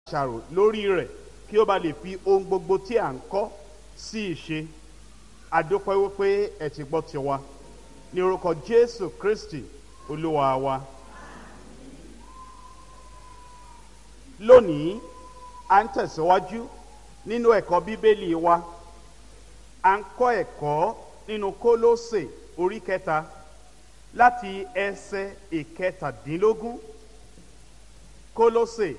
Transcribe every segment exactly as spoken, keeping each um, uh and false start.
ṣàrò lórí rẹ̀ kí ó bá lè fi ohun gbogbo tí à ń kọ́ sí ìṣe. Adúpẹ́ wípé ẹ ti gbọ́ tiwa ní orúkọ Jésù Kristi Olúwa wa. Lónìí à ń tẹ̀síwájú nínú ẹ̀kọ́ Bíbélì wa. À ń kọ́ ẹ̀kọ́ nínú Kólósè orí kẹta láti ẹsẹ̀ ìkẹtàdínlógún. Kólósè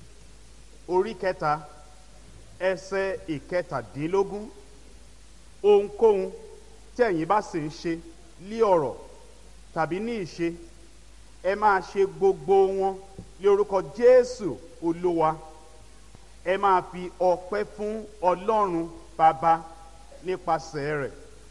orí kẹta ẹsẹ̀ ìkẹtàdínlógún. Ohunkóhun tí ẹ̀yin bá sì ń ṣe lí ọ̀rọ̀ tàbí ní ìṣe, ẹ máa ṣe gbogbo wọn ní orúkọ Jésù Olúwa. Ẹ máa fi ọpẹ́ fún Ọlọ́run Baba nípasẹ̀ rẹ̀.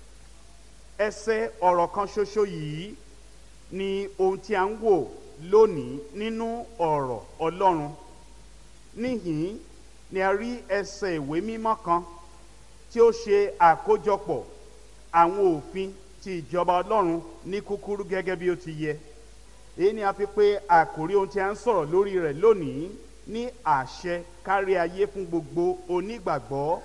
Ẹsẹ̀ ọ̀rọ̀ kan ṣoṣo yìí ni ohun tí a ń wò lónìí nínú ọ̀rọ̀ Ọlọ́run. Níhìn ni a rí ẹsẹ̀ ìwé mímọ́ kan tí ó ṣe àkójọpọ̀ àwọn òfin ti ìjọba Ọlọ́run ní kúkúrú gẹ́gẹ́ bí ó ti yẹ. Èyí ni a fi pè àkòrí ohun tí a ń sọ̀rọ̀ lórí rẹ̀ lónìí ní àṣẹ kárí ayé fún gbogbo onígbàgbọ́.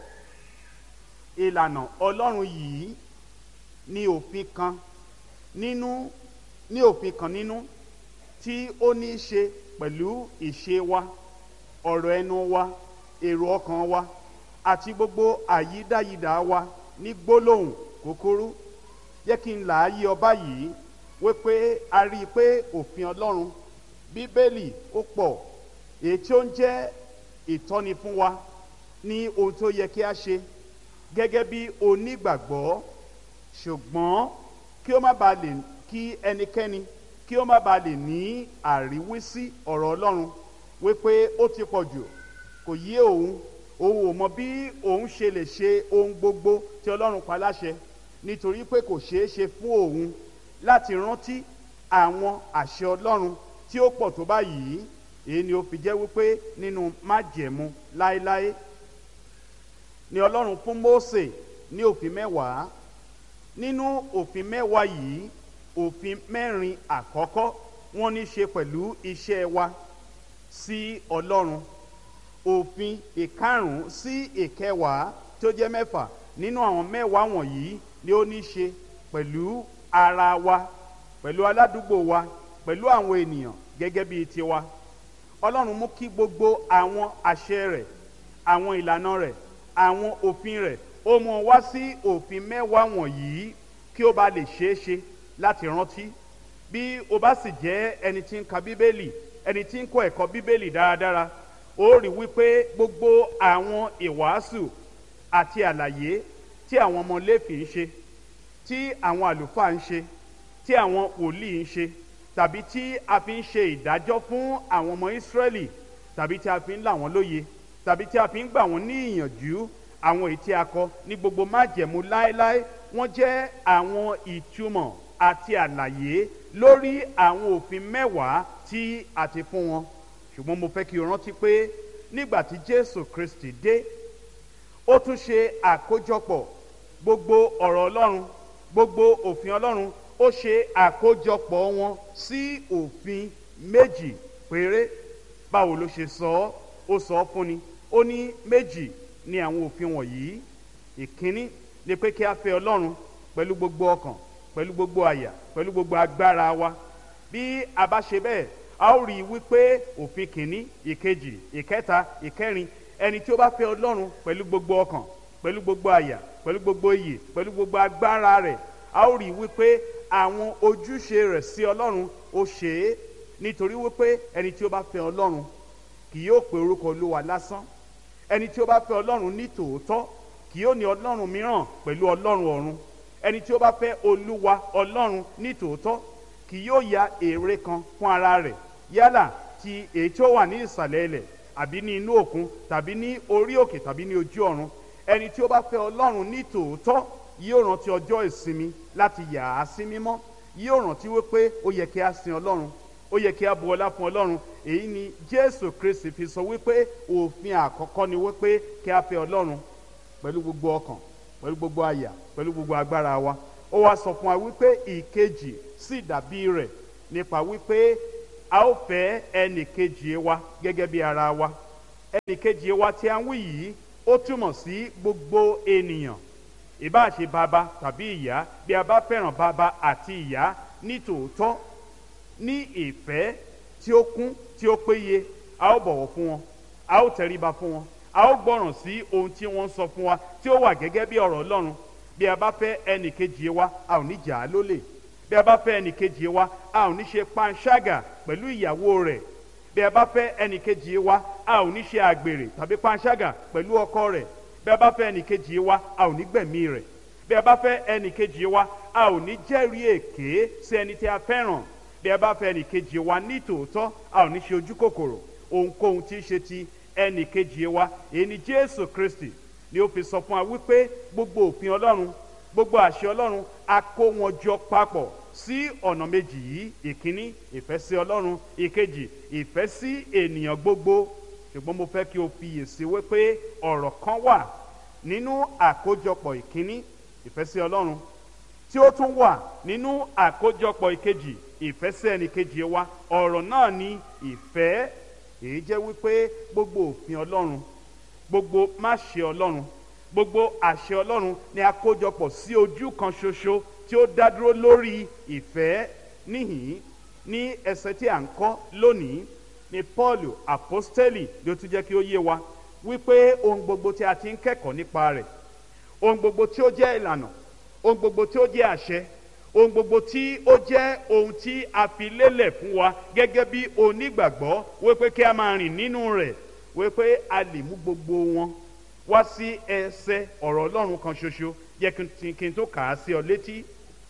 Ìlànà Ọlọ́run yìí ní òfin kan nínú ní òfin kan nínú tí ó ní í ṣe pẹ̀lú ìṣe wa, ọ̀rọ̀ ẹnu wa, èrò ọkàn wa àti gbogbo àyídáyidà wa ní gbólóhùn kúkúrú. Jẹ́ kí n là á yí ọ báyìí wípé a rí i pé òfin Ọlọ́run Bíbélì ó pọ̀ èyí tí ó ń jẹ́ ìtọ́ni fún wa ní ohun tó yẹ kí a ṣe gẹ́gẹ́ bí onígbàgbọ́. Ṣùgbọ́n kí ó má bàa lè kí ẹnikẹ́ni kí ó má bàa lè ní àríwísí ọ̀rọ̀ Ọlọ́run wípé ó ti pọ̀ jù, kò yé òun, òun ò mọ bí òun ṣe lè ṣe ohun gbogbo tí Ọlọ́run pa láṣẹ, nítorí pé kò ṣeé ṣe fún òun láti rántí àwọn àṣẹ Ọlọ́run tí ó pọ̀ tó báyìí. Èyí ni ó fi jẹ́ wípé nínú májẹ̀mú láéláé ni Ọlọ́run fún Mósè ní òfin mẹ́wàá. Nínú òfin mẹ́wàá yìí, òfin mẹ́rin àkọ́kọ́ wọ́n ní ṣe pẹ̀lú iṣẹ́ wa sí Ọlọ́run. Òfin ìkarùn-ún sí ìkẹwàá tó jẹ́ mẹ́fà nínú àwọn mẹ́wàá wọ̀nyí ni ó ní ṣe pẹ̀lú ara wa, pẹ̀lú aládùúgbò wa, pẹ̀lú àwọn ènìyàn gẹ́gẹ́ bíi tiwa. Ọlọ́run mú kí gbogbo àwọn àṣẹ rẹ̀, àwọn ìlànà rẹ̀, àwọn òfin rẹ̀, ó mú wá sí òfin mẹ́wàá wọ̀nyí kí ó bá lè ṣeé ṣe láti rántí. Bí o bá sì jẹ́ ẹni tí ń ka Bíbélì, ẹni tí ń kọ́ ẹ̀kọ́ Bíbélì dáradára, ó rí wípé gbogbo àwọn ìwàásù àti àlàyé tí àwọn ọmọ Léfì ń ṣe, tí àwọn àlùfáà ń ṣe, tí àwọn wòlíì ń ṣe, tàbí tí a fi ń ṣe ìdájọ́ fún àwọn ọmọ Ísírẹ́lì, tàbí tí a fi ń là wọ́n lóye, tàbí tí a fi ń gbà wọ́n ní ìyànjú, àwọn èyí tí a kọ ní gbogbo májẹ̀mú láéláé, wọ́n jẹ́ àwọn ìtumọ̀ àti àlàyé lórí àwọn òfin mẹ́wàá tí a ti fún wọn. Ṣùgbọ́n mo fẹ́ kí o rántí pé nígbà tí Jésù Kristi dé, ó tún ṣe àkójọpọ̀ gbogbo ọ̀rọ̀ Ọlọ́run, gbogbo òfin Ọlọ́run, ó ṣe àkójọpọ̀ wọn sí òfin méjì péré. Báwo ló ṣe sọ ọ́? Ó sọ ọ́ fún ni. Ó ní méjì ni àwọn òfin wọ̀nyí. Ìkíní ni pé kí a fẹ́ Ọlọ́run pẹ̀lú gbogbo ọkàn, pẹ̀lú gbogbo àyà, pẹ̀lú gbogbo agbára wa. Bí a bá ṣe bẹ́ẹ̀, a ó rí i wípé òfin kìíní, ìkejì, ìkẹta, ìkẹrin, ẹni tí ó bá fẹ́ Ọlọ́run pẹ̀lú gbogbo ọkàn, pẹ̀lú gbogbo àyà, pẹ̀lú gbogbo iyè, pẹ̀lú gbogbo agbára rẹ̀, a ó rí i wípé àwọn ojúṣe rẹ̀ sí Ọlọ́run ó ṣe é. Nítorí wípé ẹni tí ó bá fẹ́ Ọlọ́run kì yóò pe orúkọ Olúwa lásán. Ẹni tí ó bá fẹ́ Ọlọ́run ní tòótọ́ kì yóò ní Ọlọ́run mìíràn pẹ̀lú Ọlọ́run ọ̀run. Ẹni tí ó bá fẹ́ Olúwa Ọlọ́run ní tòótọ́ kì yóò ya ère kan fún ara rẹ̀, yálà ti èyí tí ó wà ní ìsàlẹ̀ ilẹ̀ àbí ní inú òkun tàbí ní orí òkè tàbí ní ojú ọ̀run. Ẹni tí ó bá fẹ́ Ọlọ́run ní tòótọ́ yóò rántí ọjọ́ ìsinmi láti yà á sí mímọ́. Yóò rántí wípé ó yẹ kí a sin Ọlọ́run, ó yẹ kí a bu ọlá fún Ọlọ́run. Èyí ni Jésù Kristi fi sọ wípé òfin àkọ́kọ́ ni wípé kí a fẹ́ Ọlọ́run pẹ̀lú gbogbo ọkàn, pẹ̀lú gbogbo àyà, pẹ̀lú gbogbo agbára wa. Ó wá sọ fún wa wípé ìkejì sì dàbí rẹ̀ nípa wípé a ó fẹ́ ẹnì kejì wa gẹ́gẹ́ bí ara wa. ẹnìkejì wa tí a ń wí yìí ó túmọ̀ sí gbogbo ènìyàn, ìbá ṣe bàbá tàbí ìyá. Bí a bá fẹ́ràn bàbá àti ìyá ní tòótọ́, ní ìfẹ́ tí ó kún tí ó péye, a ó bọ̀wọ̀ fún wọn, a ó tẹríba fún wọn, a ó gbọ́ràn sí ohun tí wọ́n ń sọ fún wa tí ó wà gẹ́gẹ́ bí ọ̀rọ̀ Ọlọ́run. Bí a bá fẹ́ ẹnìkejì wa, a ò ní jà á lólè. Bí a bá fẹ́ ẹnìkejì wa, a ò ní ṣe panṣágà pẹ̀lú ìyàwó rẹ̀. Bí a bá fẹ́ ẹnìkejì wa, a ò ní ṣe àgbèrè tàbí panṣágà pẹ̀lú ọkọ rẹ̀. Bí a bá fẹ́ ẹnìkejì wa, a ò ní gbẹ̀mí rẹ̀. Bí a bá fẹ́ ẹnìkejì wa, a ò ní jẹ́rìí èké sí ẹni tí a fẹ́ràn. Bí a bá fẹ́ ẹnìkejì wa ní tòótọ́, a ò ní ṣe ojú kòkòrò ohunkóhun tí í ṣe ti ẹnìkejì wa. Èyí ni Jésù Kristi ni ó fi sọ fún wa wípé gbogbo òfin Ọlọ́run, gbogbo àṣẹ Ọlọ́run, a kó wọn jọ papọ̀ sí ọ̀nà méjì yìí. Ìkíní, ìfẹ́ sí Ọlọ́run. Ìkejì, ìfẹ́ sí ènìyàn gbogbo. Ṣùgbọ́n mo fẹ́ kí o fiyèsí wípé ọ̀rọ̀ kan wà nínú àkójọpọ̀ ìkíní, ìfẹ́ sí Ọlọ́run, tí ó tún wà nínú àkójọpọ̀ ìkejì, ìfẹ́ sí ẹnìkejì wa. Ọ̀rọ̀ náà ni ìfẹ́. Èyí jẹ́ wípé gbogbo òfin Ọlọ́run, gbogbo máṣe Ọlọ́run, gbogbo àṣẹ Ọlọ́run ni a kójọpọ̀ sí ojú kan ṣoṣo tí ó dá dúró lórí ìfẹ́. Níhìn ní ẹsẹ̀ tí à ń kọ́ lónìí ni Paul apostoli ló tún jẹ́ kí ó yé wa wípé ohun gbogbo tí a ti ń kẹ́kọ̀ọ́ nípa rẹ̀, ohun gbogbo tí ó jẹ́ ìlànà, ohun gbogbo tí ó jẹ́ àṣẹ, ohun gbogbo tí ó jẹ́ ohun tí a fi lélẹ̀ fún wa gẹ́gẹ́ bí onígbàgbọ́ wípé kí a máa rìn nínú rẹ̀, wípé a lè mú gbogbo wọn wá sí ẹsẹ̀ ọ̀rọ̀ Ọlọ́run kan ṣoṣo. Jẹ́ kí n tó kà á sí ọ létí.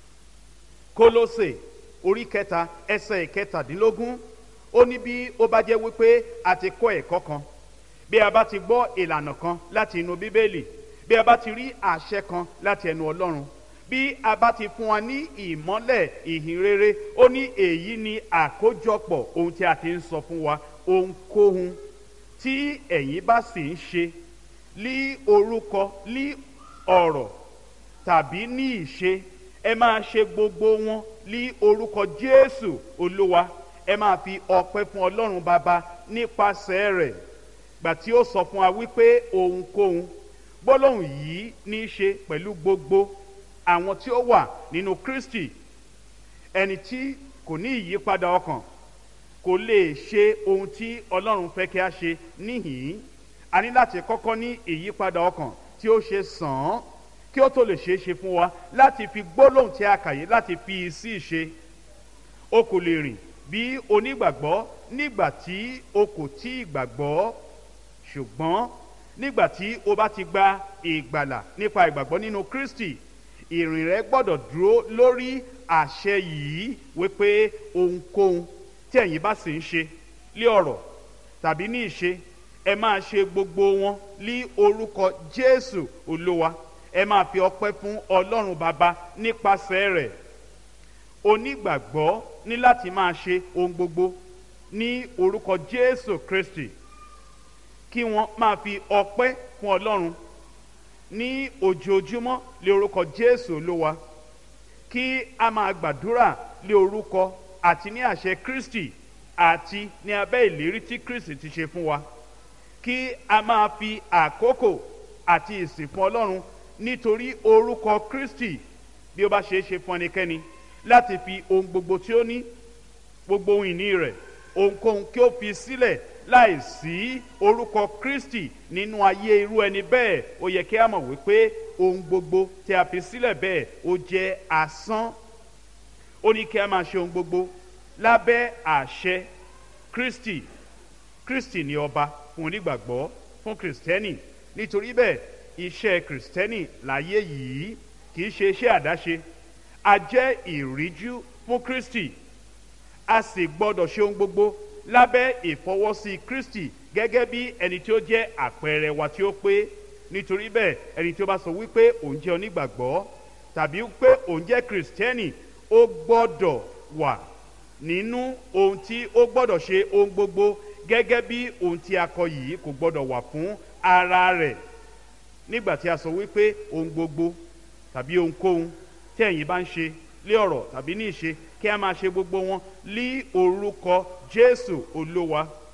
Kólósè orí kẹta ẹsẹ̀ ìkẹtàdínlógún, ó ní bí ó bá jẹ́ wípé a ti kọ́ ẹ̀kọ́ kan, bí a bá ti gbọ́ ìlànà kan láti inú Bíbélì, bí a bá ti rí àṣẹ kan láti ẹnu Ọlọ́run, bí a bá ti fún wa ní ìmọ́lẹ̀ ìhìn rere, ó ní èyí ni àkójọpọ̀ ohun tí a ti ń sọ fún wa. Ohunkóhun tí ẹ̀yin bá sì ń ṣe ní orúkọ, ní ọ̀rọ̀ tàbí ní ìṣe, ẹ máa ṣe gbogbo wọn ní orúkọ Jésù Olúwa. Ẹ máa fi ọpẹ́ fún Ọlọ́run Baba nípasẹ̀ rẹ̀. Gbà tí ó sọ fún wa wípé ohunkóhun, gbólóhùn yìí ní í ṣe pẹ̀lú gbogbo àwọn tí ó wà nínú Kristi. Ẹni tí kò ní ìyípadà ọkàn kò lè ṣe ohun tí Ọlọ́run fẹ́ kí a ṣe. Níhìn a ní láti kọ́kọ́ ní ìyípadà ọkàn tí ó ṣe sàn án kí ó tó lè ṣeé ṣe fún wa láti fi gbólóhùn tí a kà yìí láti fi sí ìṣe. O kò lè rìn bí onígbàgbọ́ nígbà tí o kò tí ì gbàgbọ́. Ṣùgbọ́n nígbà tí o bá ti gba ìgbàlà nípa ìgbàgbọ́ nínú Kristi, ìrìn rẹ gbọ́dọ̀ dúró lórí àṣẹ yìí wípé ohunkóhun tí ẹ̀yin bá sì ń ṣe lé ọ̀rọ̀ tàbí ní ìṣe, ẹ máa ṣe gbogbo wọn ní orúkọ Jésù Olúwa. Ẹ máa fi ọpẹ́ fún Ọlọ́run Baba nípasẹ̀ rẹ̀. Onígbàgbọ́ ní láti máa ṣe ohun gbogbo ní orúkọ Jésù Kristi, kí wọ́n máa fi ọpẹ́ fún Ọlọ́run ní ojoojúmọ́ lé orúkọ Jésù Olúwa, kí a máa gbàdúrà lé orúkọ àti ní àṣẹ Kristi àti ní abẹ́ ìlérí tí Kristi ti ṣe fún wa, kí a máa fi àkókò àti ìsìn fún Ọlọ́run nítorí orúkọ Kristi. Bí ó bá ṣe é ṣe fún ẹnikẹ́ni láti fi ohun gbogbo tí ó ní, gbogbo ohun ìní rẹ̀, ohunkóhun kí ó fi sílẹ̀ láì sí orúkọ Kristi nínú ayé irú ẹni bẹ́ẹ̀, ó yẹ kí a mọ̀ wípé ohun gbogbo tí a fi sílẹ̀ bẹ́ẹ̀ ó jẹ́ asán. Ó ní kí a máa ṣe ohun gbogbo lábẹ́ àṣẹ Kristi. Kristi ni ọba fún onígbàgbọ́, fún Kristẹni. Nítorí bẹ́ẹ̀ iṣẹ́ Kristẹni láyé yìí kì í ṣe iṣẹ́ àdáṣe. A jẹ́ ìríjú fún Kristi, a sì gbọ́dọ̀ ṣe ohun gbogbo lábẹ́ ìfọwọ́sí Kristi gẹ́gẹ́ bí ẹni tí ó jẹ́ àpẹẹrẹ wa tí ó pé. Nítorí bẹ́ẹ̀ ẹni tí ó bá sọ wípé òun jẹ́ onígbàgbọ́ tàbí wípé òun jẹ́ Kristẹni, ó gbọ́dọ̀ wà nínú ohun tí ó gbọ́dọ̀ ṣe ohun gbogbo gẹ́gẹ́ bí ohun tí a kọ yìí kò gbọ́dọ̀ wà fún ara rẹ̀. Nígbà tí a sọ wípé ohun gbogbo tàbí ohunkóhun tí ẹ̀yin bá ń ṣe lé ọ̀rọ̀ tàbí ní ìṣe, kí a máa ṣe gbogbo wọn ní orúkọ Jésù Olúwa.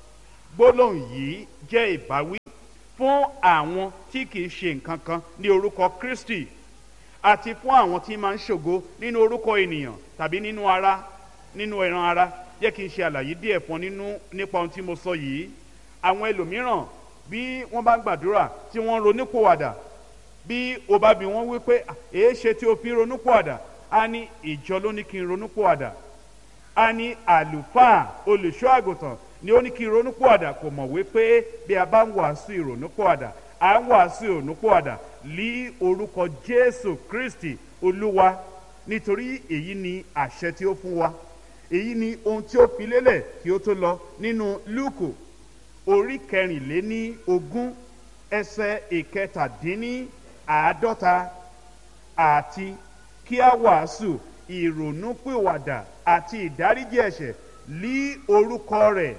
gbólóhùn yìí jẹ́ ìbáwí fún àwọn tí kìí ṣe nǹkan kan ní orúkọ Kristi àti fún àwọn tí máa ń ṣògo nínú orúkọ ènìyàn tàbí nínú ara nínú ẹran ara. Jẹ́ kí n ṣe àlàyé díẹ̀ fún nínú nípa ohun tí mo sọ yìí. Àwọn ẹlòmíràn bí wọ́n bá ń gbàdúrà tí wọ́n ń ronúpìwàdà, bí o bá bi wọ́n wípé èé ṣe tí o fi ronúpìwàdà, á ní ìjọ ló ní kí n ronúpìwàdà, á ní àlùfáà olùṣọ́ àgùntàn ni ó ní kí n ronúpìwàdà. Kò mọ̀ wípé bí a bá ń wàásù ìrònúpìwàdà, à ń wàásù ìrònúpìwàdà lí orúkọ Jésù Kristi Olúwa, nítorí èyí ni àṣẹ tí ó fún wa, èyí ni ohun tí ó fi lélẹ̀ kí ó tó lọ nínú Lúùkù orí kẹrìnléní ogún ẹsẹ̀ ìkẹtàdínní àádọ́ta, àti kí a wàásù ìrònúpìwàdà àti ìdáríjì ẹ̀ṣẹ̀ lí orúkọ rẹ̀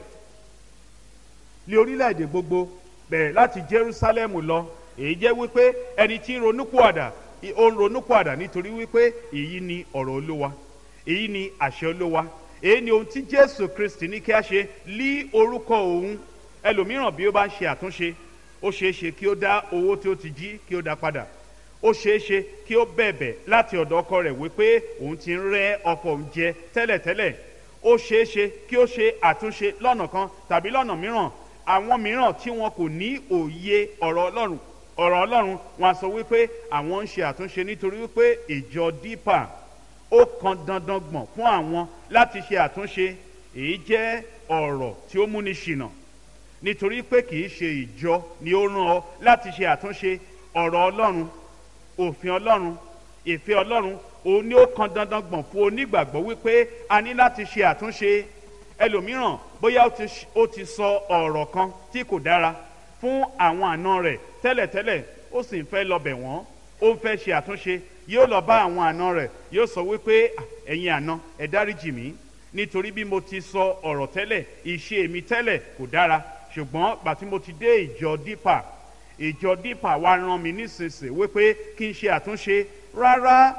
ní orílẹ̀-èdè gbogbo, bẹ̀rẹ̀ láti Jerúsálẹ́mù lọ. Èyí jẹ́ wípé ẹni tí ń ronúpìwàdà ó ń ronúpìwàdà nítorí wípé èyí ni ọ̀rọ̀ Olúwa, èyí ni àṣẹ Olúwa, èyí ni ohun tí Jésù Kristi ní kí a ṣe lí orúkọ òun. Ẹlòmíràn bí ó bá ń ṣe àtúnṣe, ó ṣeé ṣe kí ó dá owó tí ó ti jí kí ó dá padà, ó ṣeé ṣe kí ó bẹ̀bẹ̀ láti ọ̀dọ̀ ọkọ rẹ̀ wípé òun ti ń rẹ́ ọkọ òun jẹ tẹ́lẹ̀tẹ́lẹ̀, ó ṣeé ṣe kí ó ṣe àtúnṣe lọ́nà kan tàbí lọ́nà mìíràn. Àwọn mìíràn tí wọn kò ní òye ọ̀rọ̀ Ọlọ́run ọ̀rọ̀ Ọlọ́run wọn á sọ wípé àwọn ń ṣe àtúnṣe nítorí wípé ìjọ dípà ó kan dandan gbọ̀n fún àwọn láti ṣe àtúnṣe. Èyí jẹ́ ọ̀rọ̀ tí ó múni ṣìnà, nítorí pé kì í ṣe ìjọ ni ó rán ọ láti ṣe àtúnṣe. Ọ̀rọ̀ Ọlọ́run, òfin Ọlọ́run, ìfẹ́ Ọlọ́run, òun ni ó kan dandan gbọ̀n fún onígbàgbọ́ wípé a ní láti ṣe àtúnṣe. Ẹlòmíràn bóyá ó ti sọ ọ̀rọ̀ kan tí kò dára fún àwọn àna rẹ̀ tẹ́lẹ̀tẹ́lẹ̀, ó sì ń fẹ́ lọ bẹ̀ wọ́n, ó ń fẹ́ ṣe àtúnṣe. Yóò lọ bá àwọn àna rẹ̀, yóò sọ wípé ẹ̀yin àna ẹ dáríjì mí, nítorí bí mo ti sọ ọ̀rọ̀ tẹ́lẹ̀, ìṣe mi tẹ́lẹ̀ kò dára, ṣùgbọ́n gbà tí mo ti dé ìjọ dípà, ìjọ dípà wá rán mi nísinsìnyí wípé kí n ṣe àtúnṣe. Rárá,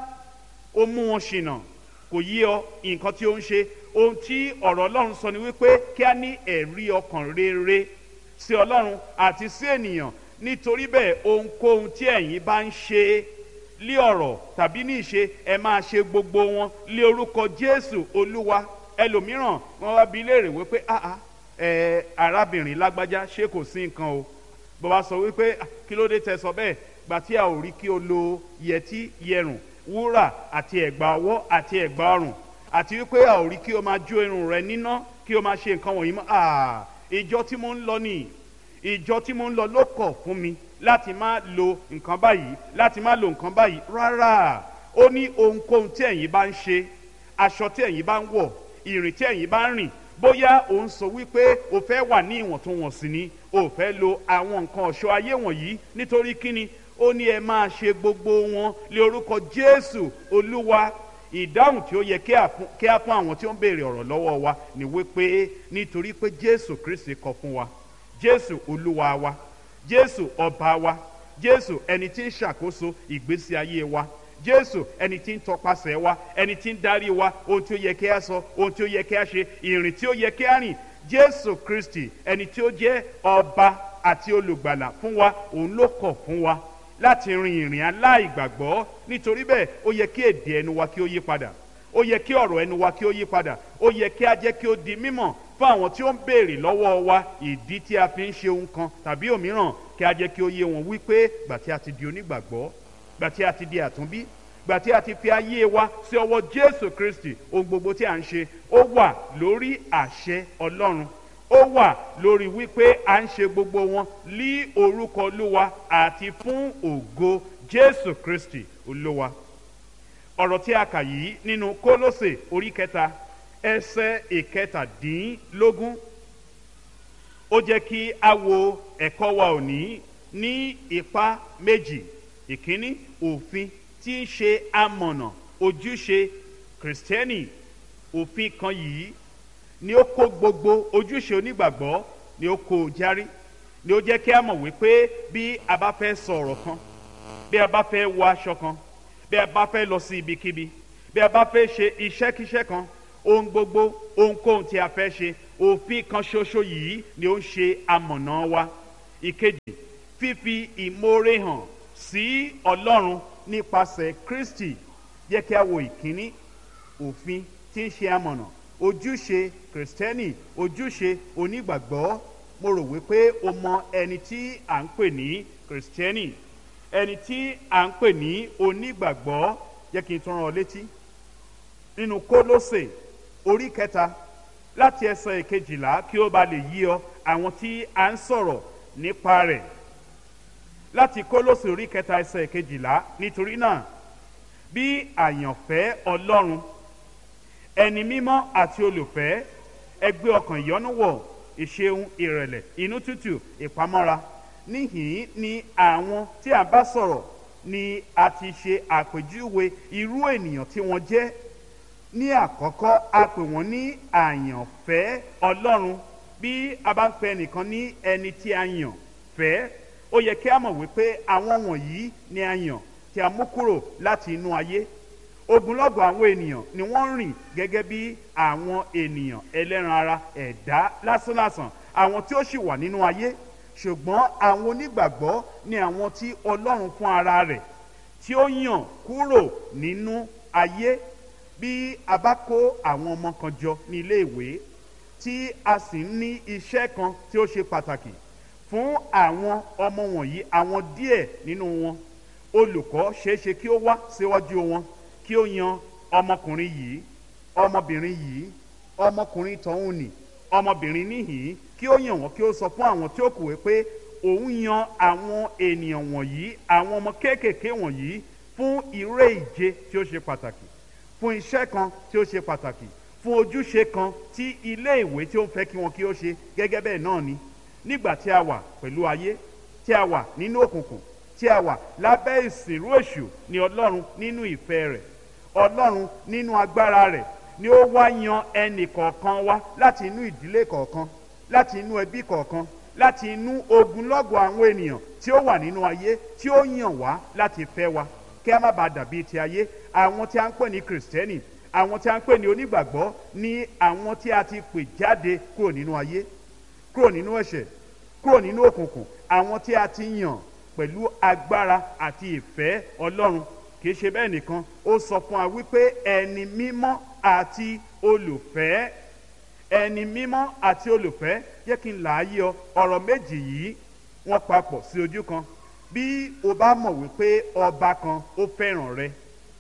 ó mú wọn ṣìnà, kò yí ọ nǹkan tí ó ń ṣe. Ohun tí ọ̀rọ̀ Ọlọ́run sọ ni wípé kí a ní ẹ̀rí ọkàn rere sí Ọlọ́run àti sí ènìyàn. Nítorí bẹ́ẹ̀ ohunkóhun tí ẹ̀yin bá ń ṣe lí ọ̀rọ̀ tàbí ní ìṣe, ẹ máa ṣe gbogbo wọn lé orúkọ Jésù Olúwa. Ẹlòmíràn wọn wá bi léèrè wípé áá ẹ arábìnrin lágbájá ṣé kò sí nǹkan o. Bó bá sọ wípé kí ló dé tẹ́ sọ bẹ́ẹ̀, gbà tí a ò rí kí o lo yẹtí, yẹrùn, wúrà àti ẹ̀gbà ọwọ́ àti ẹ̀gbà ọrùn, àti wípé a ò rí kí o máa jó irun rẹ níná, kí o máa ṣe nǹkan wọ̀nyí mọ́. Ah, ìjọ tí mo ń lọ nìyí, ìjọ tí mo ń lọ ló kọ̀ fún mi láti má lo nǹkan báyìí, láti má lo nǹkan báyìí. Rárá, ó ní ohunkóhun tí ẹ̀yin bá ń ṣe, aṣọ tí ẹ̀yin bá ń wọ̀, ìrìn tí ẹ̀yin bá ń rìn, bóyá òun sọ wípé o fẹ́ wà ní ìwọ̀ntúnwọ̀nsì ni, o fẹ́ lo àwọn nǹkan ọ̀ṣọ́ ayé wọ̀nyí, nítorí kíni? Ó ní ẹ máa ṣe gbogbo wọn lé orúkọ Jésù Olúwa. Ìdáhùn tí ó yẹ kí a fún àwọn tí ó ń béèrè ọ̀rọ̀ lọ́wọ́ wa ni wípé nítorí pé Jésù Kristi kọ fún wa, Jésù Olúwa wa, Jésù ọba wa, Jésù ẹni tí ń ṣàkóso ìgbésí ayé wa, Jésù ẹni tí ń tọpasẹ̀ wa, ẹni tí ń darí wa, ohun tí ó yẹ kí a sọ, ohun tí ó yẹ kí a ṣe, ìrìn tí ó yẹ kí a rìn. Jésù Kristi ẹni tí ó jẹ́ ọba àti olùgbàlà fún wa, òun ló kọ̀ fún wa láti rin ìrìn aláìgbàgbọ́. Nítorí bẹ́ẹ̀ ó yẹ kí èdè ẹnu wa kí ó yí padà, ó yẹ kí ọ̀rọ̀ ẹnu wa kí ó yí padà, ó yẹ kí a jẹ́ kí ó di mímọ̀ fún àwọn tí ó ń béèrè lọ́wọ́ wa ìdí tí a fi ń ṣe ohun kan tàbí òmíràn, kí a jẹ́ kí ó yé wọn wípé gbà tí a ti di onígbàgbọ́, gbà tí a ti di àtúnbí, gbà tí a ti fi ayé wa sí ọwọ́ Jésù Kristi, ohun gbogbo tí a ń ṣe ó wà lórí àṣẹ Ọlọ́run, ó wà lórí wípé à ń ṣe gbogbo wọn lí orúkọ Olúwa àti fún ògo Jésù Kristi Olúwa. Ọ̀rọ̀ tí a kà yìí nínú Kólósè orí kẹta ẹsẹ̀ ìkẹtàdínlógún, ó jẹ́ kí a wo ẹ̀kọ́ wa òní ní ipa méjì. Ìkíní, òfin tí ń ṣe amọ̀nà ojúṣe Kristẹni. Òfin kan yìí ni ó kó gbogbo ojúṣe onígbàgbọ́, ni ó kó o járí, ni ó jẹ́ kí a mọ̀ wípé bí a bá fẹ́ sọ ọ̀rọ̀ kan, bí a bá fẹ́ wọ aṣọ kan, bí a bá fẹ́ lọ sí ibikíbi, bí a bá fẹ́ ṣe iṣẹ́kíṣẹ́ kan, ohun gbogbo ohunkóhun tí a fẹ́ ṣe, òfin kan ṣoṣo yìí ni ó ń ṣe amọ̀nà wa. Ìkejì, fífi ìmoore hàn sí Ọlọ́run nípasẹ̀ Kristi. Jẹ́ kí a wo ìkíní, òfin tí ń ṣe amọ̀nà, ojúṣe Kristẹni, ojúṣe onígbàgbọ́. Mo rò wípé o mọ ẹni tí à ń pè ní Kristẹni, ẹni tí à ń pè ní onígbàgbọ́. Jẹ́ kí n tún rán ọ létí nínú Kólósè orí kẹta láti ẹsẹ̀ ìkejìlá kí ó ba lè yí ọ àwọn tí a ń sọ̀rọ̀ nípa rẹ̀. Láti Kólósè orí kẹta ẹsẹ̀ ìkejìlá, nítorí náà bí àyànfẹ́ Ọlọ́run, ẹni mímọ́ àti olùfẹ́, ẹ gbé ọkàn ìyọ́nú wọ̀, ìṣeun, ìrẹ̀lẹ̀, inú tútù, ìpamọ́ra. Níhìn ni àwọn tí a bá sọ̀rọ̀ ni a ti ṣe àpèjúwe irú ènìyàn tí wọ́n jẹ́. Ní àkọ́kọ́, a pè wọ́n ní àyànfẹ́ Ọlọ́run. Bí a bá ń pè ẹnìkan ní ẹni tí a yàn fẹ́, ó yẹ kí a mọ̀ wípé àwọn wọ̀nyí ni a yàn tí a mú kúrò láti inú ayé. Ogunlọ́gọ̀ àwọn ènìyàn ni wọ́n rìn gẹ́gẹ́ bí àwọn ènìyàn ẹlẹ́ran ara, ẹ̀dá lásánlàsàn, àwọn tí ó sì wà nínú ayé. Ṣùgbọ́n àwọn onígbàgbọ́ ni àwọn tí Ọlọ́run fún ara rẹ̀ tí ó yàn kúrò nínú ayé. Bí a bá kó àwọn ọmọ kan jọ ní ilé ìwé tí a sì ń ní iṣẹ́ kan tí ó ṣe pàtàkì fún àwọn ọmọ wọ̀nyí, àwọn díẹ̀ nínú wọn, olùkọ́ ṣeéṣe kí ó wá síwájú wọn kí ó yan ọmọkùnrin yìí, ọmọbìnrin yìí, ọmọkùnrin tọ̀hún nì, ọmọbìnrin níhìn, kí ó yàn wọ́n, kí ó sọ fún àwọn tí ó kù wípé òun yan àwọn ènìyàn wọ̀nyí, àwọn ọmọ kéékèèké wọ̀nyí fún eré ìje tí ó ṣe pàtàkì, fún iṣẹ́ kan tí ó ṣe pàtàkì, fún ojúṣe kan tí ilé ìwé tí ó ń fẹ́ kí wọn kí ó ṣe. Gẹ́gẹ́ bẹ́ẹ̀ náà ni nígbà tí a wà pẹ̀lú ayé, tí a wà nínú òkùnkùn, tí a wà lábẹ́ ìsìnrú èṣù, ni Ọlọ́run nínú ìfẹ́ rẹ̀, Ọlọ́run nínú agbára rẹ̀ ni ó wá yan ẹnì kọ̀ọ̀kan wá láti inú ìdílé kọ̀ọ̀kan, láti inú ẹbí kọ̀ọ̀kan, láti inú ogunlọ́gọ̀ àwọn ènìyàn tí ó wà nínú ayé, tí ó yàn wá láti fẹ́ wa kí a má bàa dàbí ti ayé. Àwọn tí a ń pè ní Kristẹni, àwọn tí a ń pè ní onígbàgbọ́, ní àwọn tí a ti pè jáde kúrò nínú ayé, kúrò nínú ẹ̀ṣẹ̀, kúrò nínú òkùnkùn, àwọn tí a ti yàn pẹ̀lú agbára àti ìfẹ́ Ọlọ́run. Kìí ṣe bẹ́ẹ̀ nìkan, ó sọ fún wa wípé ẹni mímọ́ àti olùfẹ́, ẹni mímọ́ àti olùfẹ́. Jẹ́ kí n là á yé ọ, ọ̀rọ̀ méjì yìí wọ́n papọ̀ sí ojú kan. Bí o bá mọ̀ wípé ọba kan ó fẹ́ràn rẹ,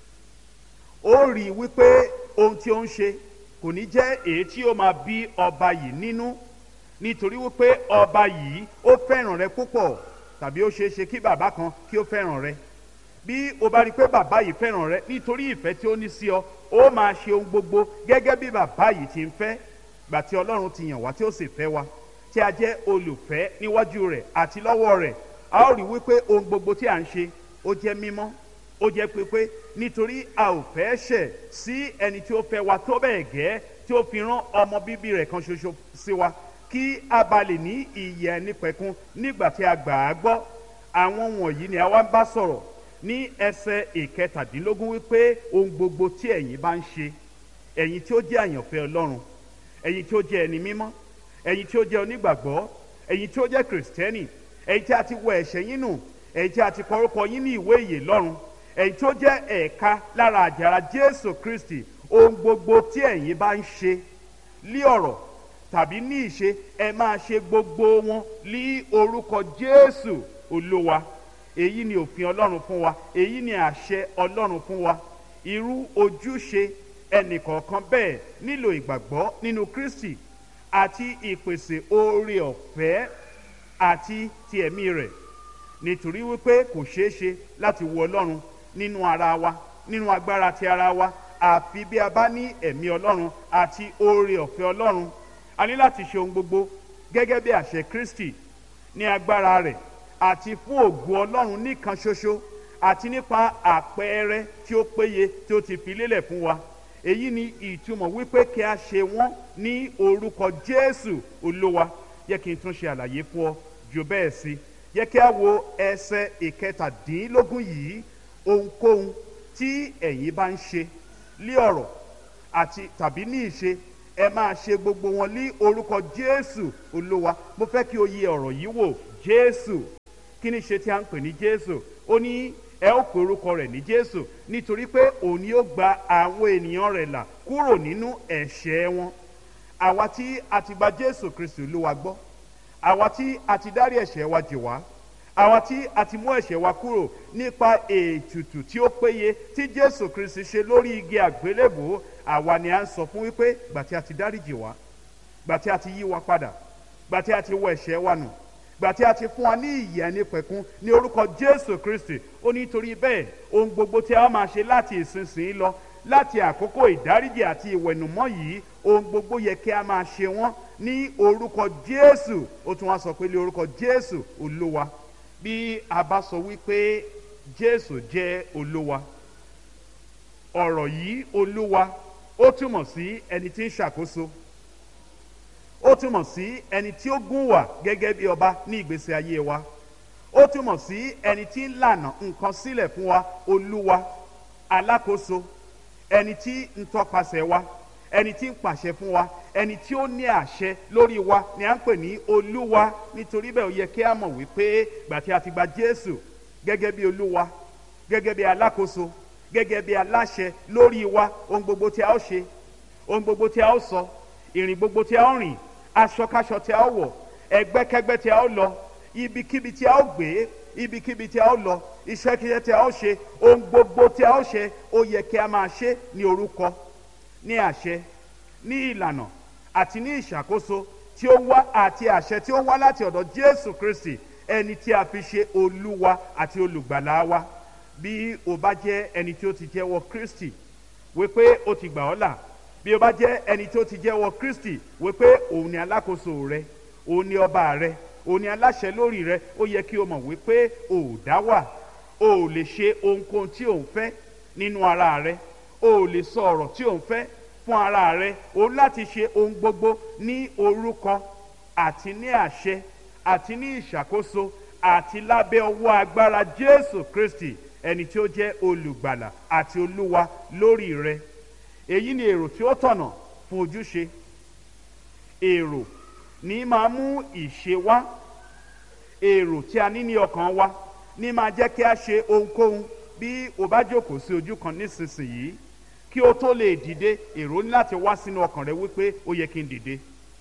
ó rí i wípé ohun tí ó ń ṣe kò ní jẹ́ èyí tí ó máa bí ọba yìí nínú, nítorí wípé ọba yìí ó fẹ́ràn rẹ púpọ̀. Tàbí ó ṣeé ṣe kí bàbá kan kí ó fẹ́ràn rẹ. Bí o bá rí i pé bàbá yìí fẹ́ràn rẹ, nítorí ìfẹ́ tí ó ní sí ọ, ó máa ṣe ohun gbogbo gẹ́gẹ́ bí bàbá yìí ti ń fẹ́. Gbà tí Ọlọ́run ti yàn wá, tí ó sì fẹ́ wa, tí a jẹ́ olùfẹ́ níwájú rẹ̀ àti lọ́wọ́ rẹ̀, a ó rí wípé ohun gbogbo tí à ń ṣe ó jẹ́ mímọ́, ó jẹ́ pípé, nítorí a ò fẹ́ ṣẹ̀ sí ẹni tí ó fẹ́ wa tó bẹ́ẹ̀ gẹ́ tí ó fi rán ọmọ bíbí rẹ̀ kan ṣoṣo sí wa, kí a bá lè ní ìyè ẹnìpẹ̀kun nígbà tí a gbà á gbọ́. Àwọn wọ̀nyí ni a wá ń bá sọ̀rọ̀ ní ẹsẹ̀ ìkẹtàdínlógún wípé ohun gbogbo tí ẹ̀yin bá ń ṣe, ẹ̀yin tí ó jẹ́ àyànfẹ́ Ọlọ́run, ẹ̀yin tí ó jẹ́ ẹni mímọ́, ẹ̀yin tí ó jẹ́ onígbàgbọ́, ẹ̀yin tí ó jẹ́ Kristẹni, ẹ̀yin tí a ti wẹ ẹ̀ṣẹ̀ yín nù, ẹ̀yin tí a ti kọ orúkọ yín ní ìwé ìyè lọ́run, ẹ̀yin tí ó jẹ́ ẹ̀ka lára àjàrà Jésù Kristi, ohun gbogbo tí ẹ̀yin bá ń ṣe lí ọ̀rọ̀ tàbí ní ìṣe, ẹ máa ṣe gbogbo wọn lí orúkọ Jésù Olúwa. Èyí ni òfin Ọlọ́run fún wa, èyí ni àṣẹ Ọlọ́run fún wa. Irú ojúṣe ẹnìkọ̀ọ̀kan bẹ́ẹ̀ nílò ìgbàgbọ́ nínú Kristi àti ìpèsè oore ọ̀fẹ́ àti ti ẹ̀mí rẹ̀, nítorí wípé kò ṣeé ṣe láti wo Ọlọ́run nínú ara wa, nínú agbára ti ara wa, àfi bí a bá ní ẹ̀mí Ọlọ́run àti oore ọ̀fẹ́ Ọlọ́run. A ní láti ṣe ohun gbogbo gẹ́gẹ́ bí àṣẹ Kristi ní agbára rẹ̀ àti fún ògo Ọlọ́run nìkan ṣoṣo, àti nípa àpẹẹrẹ tí ó péye tí ó ti fi lélẹ̀ fún wa. Èyí ni ìtumọ̀ wípé kí a ṣe wọ́n ní orúkọ Jésù Olúwa. Jẹ́ kí n tún ṣe àlàyé fún ọ jù bẹ́ẹ̀ sí. Jẹ́ kí a wo ẹsẹ̀ ìkẹtàdínlógún yìí. Ohunkóhun tí ẹ̀yin bá ń ṣe lí ọ̀rọ̀ àti tàbí ní ìṣe, ẹ máa ṣe gbogbo wọn ní orúkọ Jésù Olúwa. Mo fẹ́ kí o yẹ ọ̀rọ̀ yìí wò. Jésù, kí ni ṣe tí a ń pè ní Jésù? Ó ní ẹ ó pe orúkọ rẹ̀ ní Jésù nítorí pé òun ni ó gba àwọn ènìyàn rẹ̀ là kúrò nínú ẹ̀ṣẹ̀ wọn. Àwa tí a ti gba Jésù Kristi Olúwa gbọ́, àwa tí a ti dárí ẹ̀ṣẹ̀ wa jì wá, àwa tí a ti mú ẹ̀ṣẹ̀ wa kúrò nípa ètùtù tí ó péye tí Jésù Kristi ṣe lórí igi àgbélébùú, àwa ni a ń sọ fún wípé gbà tí a ti dáríjì wá, gbà tí a ti yí wa padà, gbà tí a ti wọ ẹ̀ṣẹ̀ wa nù, gbà tí a ti fún wa ní ìyè ẹnìpẹ̀kun ní orúkọ Jésù Kristi. Ó ní torí bẹ́ẹ̀ ohun gbogbo tí a máa ṣe láti ìsinsìnyí lọ, láti àkókò ìdáríjì àti ìwẹ̀nùmọ́ yìí, ohun gbogbo yẹ kí a máa ṣe wọ́n ní orúkọ Jésù. Ó tún wá sọ pé ní orúkọ Jésù Olúwa. Bí a bá sọ wípé Jésù jẹ́ Olúwa, ọ̀rọ̀ yìí Olúwa ó túmọ̀ sí ẹni tí ń ṣàkóso, ó túmọ̀ sí ẹni tí ó gún wà gẹ́gẹ́ bí ọba ní ìgbésí ayé wa, ó túmọ̀ sí ẹni tí ń lànà nǹkan sílẹ̀ fún wa. Olúwa, alákòóso, ẹni tí ń tọpasẹ̀ wa, ẹni tí ń pàṣẹ fún wa, ẹni tí ó ní àṣẹ lórí wa ni à ń pè ní Olúwa. Nítorí bẹ́ẹ̀ ó yẹ kí a mọ̀ wípé gbà tí a ti gba Jésù gẹ́gẹ́ bí Olúwa, gẹ́gẹ́ bí alákòóso, gẹ́gẹ́ bí aláṣẹ lórí wa, ohun gbogbo tí a ó ṣe, ohun gbogbo tí a ó sọ, ìrìn gbogbo tí a ó rìn, aṣọkáṣọ tí a ó wọ̀, ẹgbẹ́kẹ́gbẹ́ tí a ó lọ, ibikíbi tí a ó gbé, ibikíbi tí a ó lọ, iṣẹ́kíṣẹ́ tí a ó ṣe, ohun gbogbo tí a ó ṣe, ó yẹ kí a máa ṣe ní orúkọ, ní àṣẹ, ní ìlànà àti ní ìṣàkóso tí ó wá àti àṣẹ tí ó wá láti ọ̀dọ̀ Jésù Kristi, ẹni tí a fi ṣe Olúwa àti olùgbàlà wa. Bí o bá jẹ́ ẹni tí ó ti jẹ́wọ́ Kristi wípé ó ti gbà ọ́ là, bí o bá jẹ́ ẹni tí ó ti jẹ́wọ́ Kristi wípé òun ni alákòóso rẹ, òun ni ọba rẹ, òun ni aláṣẹ lórí rẹ, ó yẹ kí o mọ̀ wípé o ò dá wà, o ò lè ṣe ohunkóhun tí o ń fẹ́ nínú ara rẹ, o ò lè sọ ọ̀rọ̀ tí o ń fẹ́ fún ara rẹ. O láti ṣe ohun gbogbo ní orúkọ àti ní àṣẹ àti ní ìṣàkóso àti lábẹ́ ọwọ́ agbára Jésù Kristi, ẹni tí ó jẹ́ olùgbàlà àti Olúwa lórí rẹ. Èyí ni èrò tí ó tọ̀nà fún ojúṣe. Èrò ní máa mú ìṣe wá. Èrò tí a ní ní ọkàn wa ní máa jẹ́ kí a ṣe ohunkóhun. Bí o bá jókòó sí ojú kan nísinsìnyí, kí o tó lè dìde, èrò ní láti wá sínú ọkàn rẹ wípé ó yẹ kí n dìde.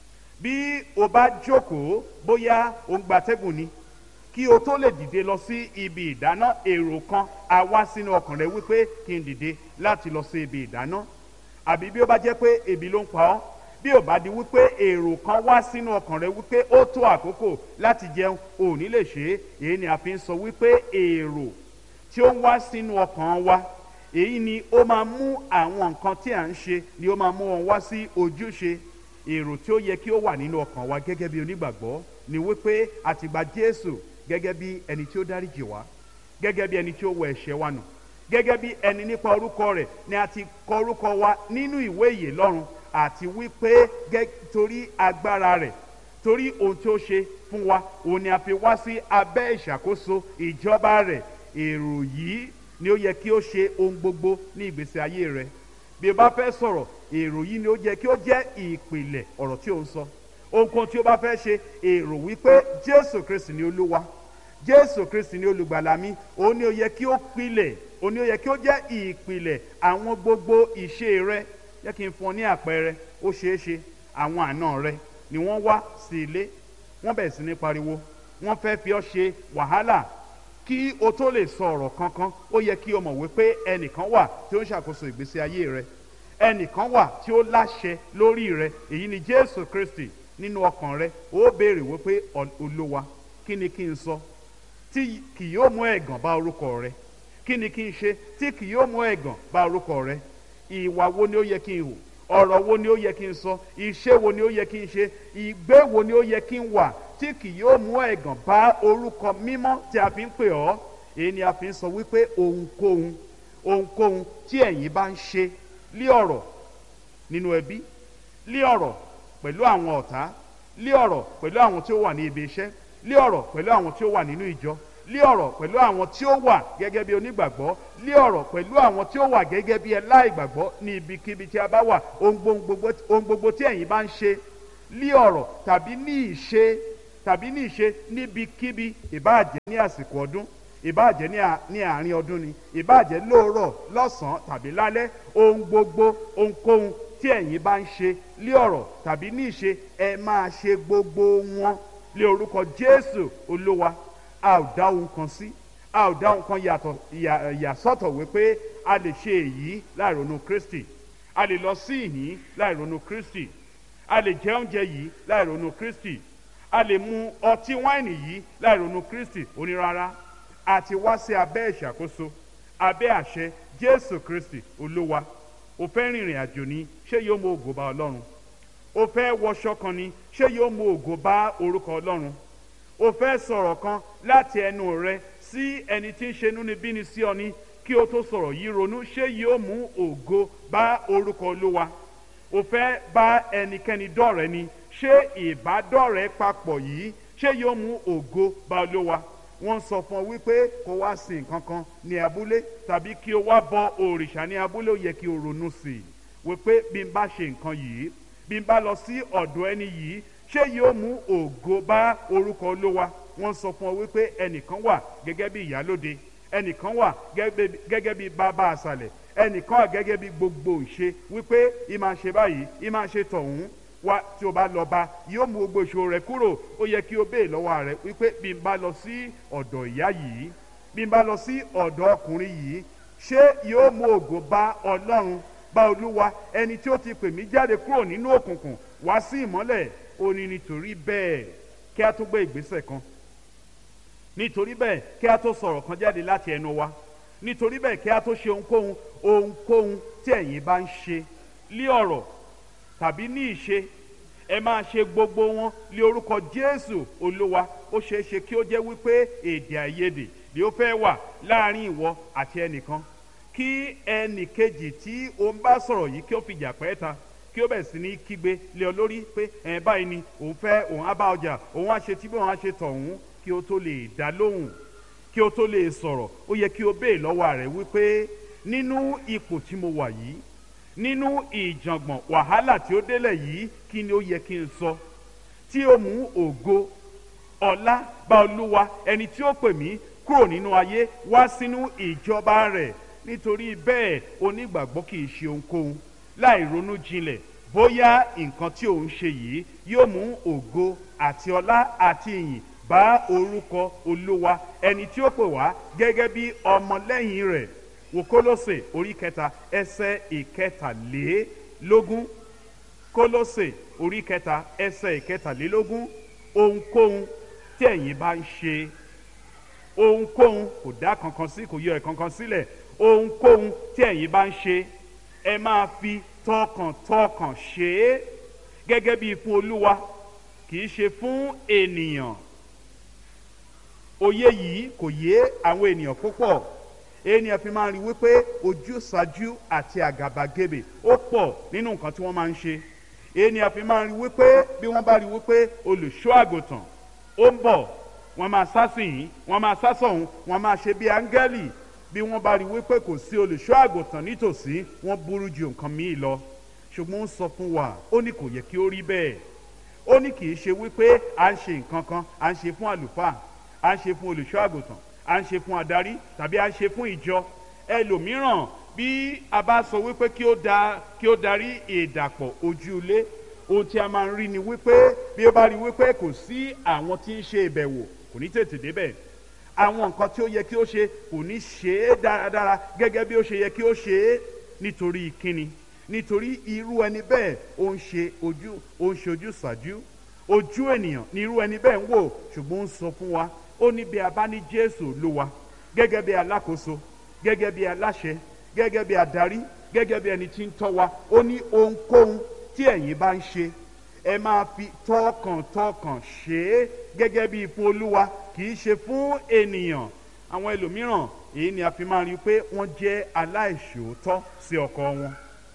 Bí o bá jókòó, bóyá o ń gbatẹ́gùn ni, kí o tó lè dìde lọ sí ibi ìdáná, èrò kan á wá sínú ọkàn rẹ wípé kí n dìde láti lọ sí ibi ìdáná. Àbí bí ó bá jẹ́ pé ebi ló ń pa ọ́, bí ó bá di wípé èrò kan wá sínú ọkàn rẹ wípé ó tó àkókò láti jẹun, ò ní lè ṣe é. Èyí ni a fi ń sọ wípé èrò tí ó ń wá sínú ọkàn wa, èyí ni ó máa mú àwọn nǹkan tí à ń ṣe, ni ó máa mú wọn wá sí ojúṣe. Èrò tí ó yẹ kí ó wà nínú ọkàn wa gẹ́gẹ́ bí onígbàgbọ́ ni wípé a ti gba Jésù gẹ́gẹ́ bí ẹni tí ó dáríjì wá, gẹ́gẹ́ bí ẹni tí ó wọ ẹ̀ṣẹ̀ wa nù, gẹ́gẹ́ bí ẹni nípa orúkọ rẹ̀ ni a ti kọ orúkọ wa nínú ìwé ìyè lọ́run, àti wípé torí agbára rẹ̀, torí ohun tí ó ṣe fún wa, òun ni a fi wá sí abẹ́ ìṣàkóso ìjọba rẹ̀. Èrò yìí ni ó yẹ kí ó ṣe ohun gbogbo ní ìgbésí ayé rẹ. Bí o bá fẹ́ sọ̀rọ̀, èrò yìí ni ó yẹ kí ó jẹ́ ìpìlẹ̀ ọ̀rọ̀ tí ó ń sọ. Ohunkóhun tí o bá fẹ́ ṣe, èrò wípé Jésù Kristi ni Olúwa, Jésù Kristi ni olùgbàlà mi, òun ni ó yẹ kí ó pilẹ̀, òun ni ó yẹ kí ó jẹ́ ìpìlẹ̀ àwọn gbogbo ìṣe rẹ. Jẹ́ kí n fún ọ ní àpẹẹrẹ. Ó ṣeé ṣe àwọn àna rẹ ni wọ́n wá sí ilé, wọ́n bẹ̀rẹ̀ sí ní pariwo, wọ́n fẹ́ fi ọ́ ṣe wàhálà. Kí o tó lè sọ ọ̀rọ̀ kankan, ó yẹ kí o mọ̀ wípé ẹnìkan wà tí ó ń ṣàkóso ìgbésí ayé rẹ, ẹnìkan wà tí ó láṣẹ lórí rẹ. Èyí ni Jésù Kristi. Nínú ọkàn rẹ ó béèrè wípé Olúwa, kí ni kí n sọ tí kì yóò mú ẹ̀gàn bá orúkọ rẹ? Kí ni kí n ṣe tí kì yóò mú ẹ̀gàn bá orúkọ rẹ? Ìwà wo ni ó yẹ kí n hù? Ọ̀rọ̀ wo ni ó yẹ kí n sọ? Iṣẹ́ wo ni ó yẹ kí n ṣe? Ìgbé wo ni ó yẹ kí n wà tí kì yóò mú ẹ̀gàn bá orúkọ mímọ́ tí a fi ń pè ọ́? Èyí ni a fi ń sọ wípé ohunkóhun ohunkóhun tí ẹ̀yin bá ń ṣe lé ọ̀rọ̀ nínú ẹbí, lé ọ̀rọ̀ pẹ̀lú àwọn ọ̀tá, lé ọ̀rọ̀ pẹ̀lú àwọn tí ó wà ní ibi iṣẹ́, lé ọ̀rọ̀ pẹ̀lú àwọn tí ó wà nínú ìjọ, lé ọ̀rọ̀ pẹ̀lú àwọn tí ó wà gẹ́gẹ́ bí onígbàgbọ́, lé ọ̀rọ̀ pẹ̀lú àwọn tí ó wà gẹ́gẹ́ bí aláìgbàgbọ́ ní ibikíbi tí a bá wà. Ohun gbogbo ohun gbogbo tí ẹ̀yin bá ń ṣe lé ọ̀rọ̀ tàbí ní ìṣe tàbí ní ìṣe níbikíbi, ìbáàjẹ́ ní àsìkò ọdún, ìbáàjẹ́ ní àárín ọdún ni, ìbáàjẹ́ lóòrọ̀, lọ́sàn-án tàbí lálẹ́, ohun gbogbo ohunkóhun tí ẹ̀yin bá ń ṣe lé ọ̀rọ̀ tàbí ní ìṣe, ẹ máa ṣe gbogbo wọn lé orúkọ Jésù Olúwa. A ò dá ohun kan sí, a ò dá ohun kan yàtọ̀ ìyàsọ́tọ̀ wípé a lè ṣe èyí láì ronú Kristi, a lè lọ sí ìhín láì ronú Kristi, a lè jẹ oúnjẹ yìí láì ronú Kristi, a lè mu ọtí wáìnì yìí láì ronú Kristi. Ó ní rárá, a ti wá sí abẹ́ ìṣàkóso, abẹ́ àṣẹ Jésù Kristi Olúwa. O fẹ́ rìnrìn àjò ni, ṣé yóò mú ògo bá Ọlọ́run? O fẹ́ wọṣọ kan ni, ṣé yóò mú ògo bá orúkọ Ọlọ́run? O fẹ́ sọ̀rọ̀ kan láti ẹnu rẹ sí ẹni tí ń ṣe inúnibíni sí ọ ni, kí o tó sọ̀rọ̀ yìí ronú, ṣé yóò mú ògo bá orúkọ Olúwa? O fẹ́ bá ẹnikẹ́ni dọ̀rẹ́ ni, ṣé ìbádọ́rẹ́ papọ̀ yìí ṣé yóò mú ògo bá Olúwa? Wọ́n sọ fún ọ wípé kó wá sí nǹkan kan ní abúlé tàbí kí o wá bọ òrìṣà ní abúlé. Ó yẹ kí o ronú sí i wípé bí n bá ṣe nǹkan yìí, bí n bá lọ sí ọ̀dọ̀ ẹni yìí, ṣé yóò mú ògo bá orúkọ Olúwa? Wọ́n sọ fún ọ wípé ẹnìkan wà gẹ́gẹ́ bí ìyálóde, ẹnìkan wà gẹ́gẹ́ bí bàbá àṣàlẹ̀, ẹnìkan wà gẹ́gẹ́ bí gbogbo ìṣe, wípé ìmáa ṣe báyìí, ìmáa ṣe tọ̀hún. Wá tí o bá lọ bá, yóò mú gbogbo ìṣòro rẹ kúrò. Ó yẹ kí o béè lọ́wọ́ rẹ wípé bí n bá lọ sí ọ̀dọ̀ ìyá yìí, bí n bá lọ sí ọ̀dọ̀ ọkùnrin yìí, ṣé yóò mú ògo bá Ọlọ́run, bá Olúwa, ẹni tí ó ti pè mí jáde kúrò nínú òkùnkùn wá sí ìmọ́lẹ̀? Ó ní nítorí bẹ́ẹ̀ kí a tó gbé ìgbésẹ̀ kan, nítorí bẹ́ẹ̀ kí a tó sọ̀rọ̀ kan jáde láti ẹnu wa, nítorí bẹ́ẹ̀ kí a tó ṣe ohunkóhun ohunkóhun tí ẹ̀yin bá ń ṣe lé ọ̀rọ̀ tàbí ní ìṣe, ẹ máa ṣe gbogbo wọn lé orúkọ Jésù Olúwa. Ó ṣeé ṣe kí ó jẹ́ wípé èdè àìyedè ni ó fẹ́ wà láàrin ìwọ àti ẹnìkan, kí ẹnì kejì tí ó ń bá sọ̀rọ̀ yìí kí ó fi jà pẹ́ ta, kí ó bẹ̀ sí ní kígbe lé ọ lórí pé ẹ̀ báyìí ni òun fẹ́, òun á bá ọjà, òun á ṣe tí bí òun á ṣe tọ̀hún. Kí ó tó lè dá lóhùn, kí ó tó lè sọ̀rọ̀, ó yẹ kí ó béè lọ́wọ́ rẹ̀ wípé nínú ipò tí mo wà yìí, nínú ìjàngbọ̀n wàhálà tí ó délẹ̀ yìí, kí ni ó yẹ kí n sọ tí ó mú ògo ọlá bá Olúwa, ẹni tí ó pè mí kúrò nínú ayé wá sínú ìjọba rẹ̀? Nítorí bẹ́ẹ̀ onígbàgbọ́ kì í ṣe ohunkóhun láì ronú jinlẹ̀ bóyá nǹkan tí òun ṣe yìí yóò mú ògo àti ọlá àti ìyìn bá orúkọ Olúwa, ẹni tí ó pè wá gẹ́gẹ́ bí ọmọlẹ́yìn rẹ̀. Wò Kólósè orí kẹta ẹsẹ̀ ìkẹtàlélógún. Kólósè orí kẹta ẹsẹ̀ ìkẹtàlélógún. Ohunkóhun tí ẹ̀yin bá ń ṣe, ohunkóhun, kò dá kankan sí, kò yọ ẹ̀kankan sílẹ̀, ohunkóhun tí ẹ̀yin bá ń ṣe, ẹ máa fi tọkàntọkàn ṣe é gẹ́gẹ́ bí fún Olúwa, kì í ṣe fún ènìyàn. Òye yìí kò yé àwọn ènìyàn púpọ̀. Ènìyàn fi máa ń rí wípé ojúsàájú àti àgàbàgebè ó pọ̀ nínú nǹkan tí wọ́n máa ń ṣe. Ènìyàn fi máa ń rí wípé bí wọ́n bá rí wípé olùṣọ́ àgùntàn ó ń bọ̀, wọ́n máa sá sí yìí, wọ́n máa sá sọ̀hún, wọ́n máa ṣe bí áńgẹ́lì. Bí wọ́n bá rí wípé kò sí olùṣọ́ àgùntàn nítòsí, wọ́n burú ju nǹkan míì lọ. Ṣùgbọ́n ó ń sọ fún wa, ó ní kò yẹ kí ó rí bẹ́ẹ̀. Ó ní kì í ṣe wípé à ń ṣe nǹkan kan, à ń ṣe fún àlùfáà, à ń ṣe fún olùṣọ́ àgùntàn, à ń ṣe fún adarí tàbí à ń ṣe fún ìjọ. Ẹlòmíràn bí a bá sọ wípé kí ó da kí ó darí ìdàpọ̀ ojúlé, ohun tí a máa ń rí ni wípé bí ó bá rí wípé kò sí àwọn tí ń ṣe ìbẹ̀wò, kò ní tètè débẹ̀. Àwọn nǹkan tí ó yẹ kí ó ṣe kò ní ṣe é dáradára gẹ́gẹ́ bí ó ṣe yẹ kí ó ṣe é. Nítorí kíni? Nítorí irú ẹni bẹ́ẹ̀ ó ń ṣe ojú ó ń ṣe ojú ṣáájú, ojú ènìyàn ni irú ẹni bẹ́ẹ̀ ń wò. Ṣùgbọ́n ó ń sọ fún wa, ó ní bí a bá ní Jésù Olúwa gẹ́gẹ́ bí alákòóso, gẹ́gẹ́ bí aláṣẹ, gẹ́gẹ́ bí adarí, gẹ́gẹ́ bí ẹni tí ń tọ́ wa, ó ní ohunkóhun tí ẹ̀yin bá ń ṣe, ẹ máa fi tọkàntọkàn ṣe é gẹ́gẹ́ bí fún Olúwa, kì í ṣe fún ènìyàn. Àwọn ẹlòmíràn èyí ni a fi máa rí i pé wọ́n jẹ́ aláìṣòótọ́ sí ọkọ wọn.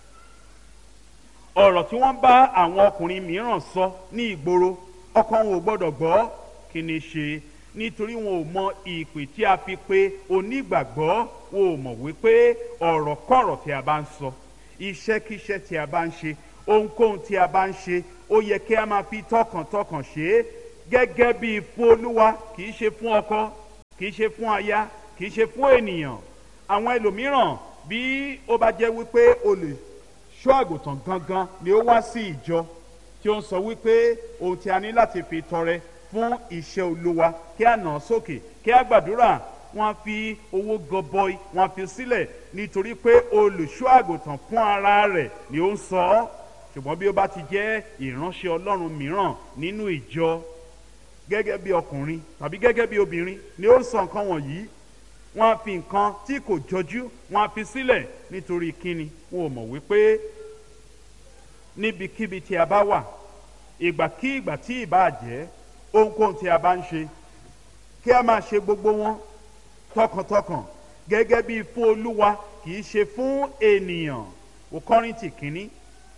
Ọ̀rọ̀ tí wọ́n bá àwọn ọkùnrin mìíràn sọ ní ìgboro, ọkọ wọn ò gbọ́dọ̀ gbọ́. Kí ni ṣe? nítorí wọn ò mọ ìpè tí a fi pe onígbàgbọ́. Wọn ò mọ̀ wípé ọ̀rọ̀ kọ̀rọ̀ tí a bá ń sọ, iṣẹ́kíṣẹ́ tí a bá ń ṣe, ohunkóhun tí a bá ń ṣe, ó yẹ kí a máa fi tọkàntọkàn ṣe é gẹ́gẹ́ bí fún Olúwa, kì í ṣe fún ọkọ, kì í ṣe fún aya, kì í ṣe fún ènìyàn. Àwọn ẹlòmíràn, bí ó bá jẹ́ wípé olùṣọ́ àgùntàn gangan ni ó wá sí ìjọ tí ó ń sọ wípé ohun tí a ní láti fi tọrẹ fún iṣẹ́ Olúwa, kí a nà án sókè, kí a gbàdúrà, wọ́n fi owó gọbọi wọ́n fi sílẹ̀ nítorí pé olùṣọ́ àgùntàn fún ara rẹ̀ ni ó ń sọ ọ́. Ṣùgbọ́n bí ó bá ti jẹ́ ìránṣẹ́ Ọlọ́run mìíràn nínú ìjọ, gẹ́gẹ́ bí ọkùnrin tàbí gẹ́gẹ́ bí obìnrin ni ó ń sọ nǹkan wọ̀nyí, wọ́n á fi nǹkan tí kò jọjú wọ́n á fi sílẹ̀ nítorí kíni? Wọn ò mọ̀ wípé níbikíbi tí a bá wà, ìgbàkígbà tí ìbá jẹ́, ohunkóhun tí a bá ń ṣe, kí a máa ṣe gbogbo wọn tọkàntọkàn gẹ́gẹ́ bí fún Olúwa, kì í ṣe fún ènìyàn. Wo Kọ́ríńtì kínní,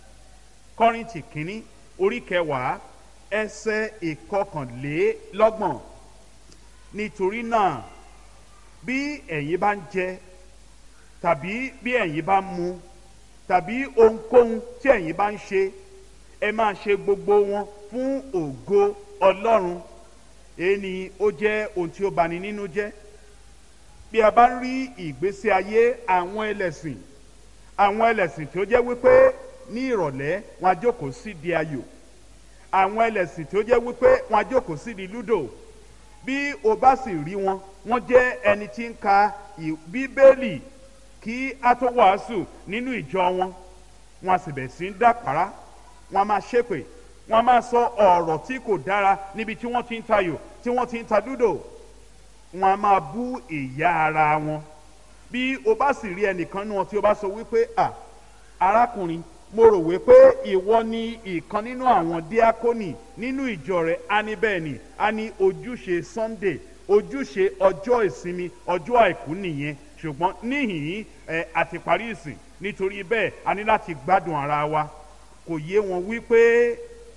Kọ́ríńtì kínní orí kẹwàá ẹsẹ̀ ìkọkànlélọ́gbọ̀n. Nítorí náà, bí ẹ̀yin bá ń jẹ tàbí bí ẹ̀yin bá ń mu tàbí ohunkóhun tí ẹ̀yin bá ń ṣe, ẹ máa ṣe gbogbo wọn fún ògo Ọlọ́run. Èyí ni ó jẹ́ ohun tí ó bani nínú jẹ́. Bí a bá ń rí ìgbésí ayé àwọn ẹlẹ́sìn, àwọn ẹlẹ́sìn tí ó jẹ́ wípé ní ìrọ̀lẹ́ wọn á jókòó sí di ayò, àwọn ẹlẹ́sìn tí ó jẹ́ wípé wọn á jókòó sí di lúdò. Bí o bá sì rí wọn, wọ́n jẹ́ ẹni tí ń ka Bíbélì kí a tó wàásù nínú ìjọ wọn, wọn á sì bẹ̀ sí ń dàpárá, wọn á máa ṣépè, wọn á máa sọ ọ̀rọ̀ tí kò dára níbi tí wọ́n ti ń tayò, tí wọ́n ti ń ta lúdò. Wọn á máa bú ìyá ara wọn. Bí o bá sì rí ẹnìkan nínú wọn tí o bá sọ wípé à arákùnrin, mo rò wípé ìwọ ni ìkan nínú àwọn díákónì nínú ìjọ rẹ, á ní bẹ́ẹ̀ ni, á ní ojúṣe Sunday, ojúṣe ọjọ́ ìsinmi, ọjọ́ àìkú nìyẹn. Ṣùgbọ́n níhìn-ín ẹ àti parí ìsìn, nítorí bẹ́ẹ̀ a ní láti gbádùn ara wa. Kò yé wọn wípé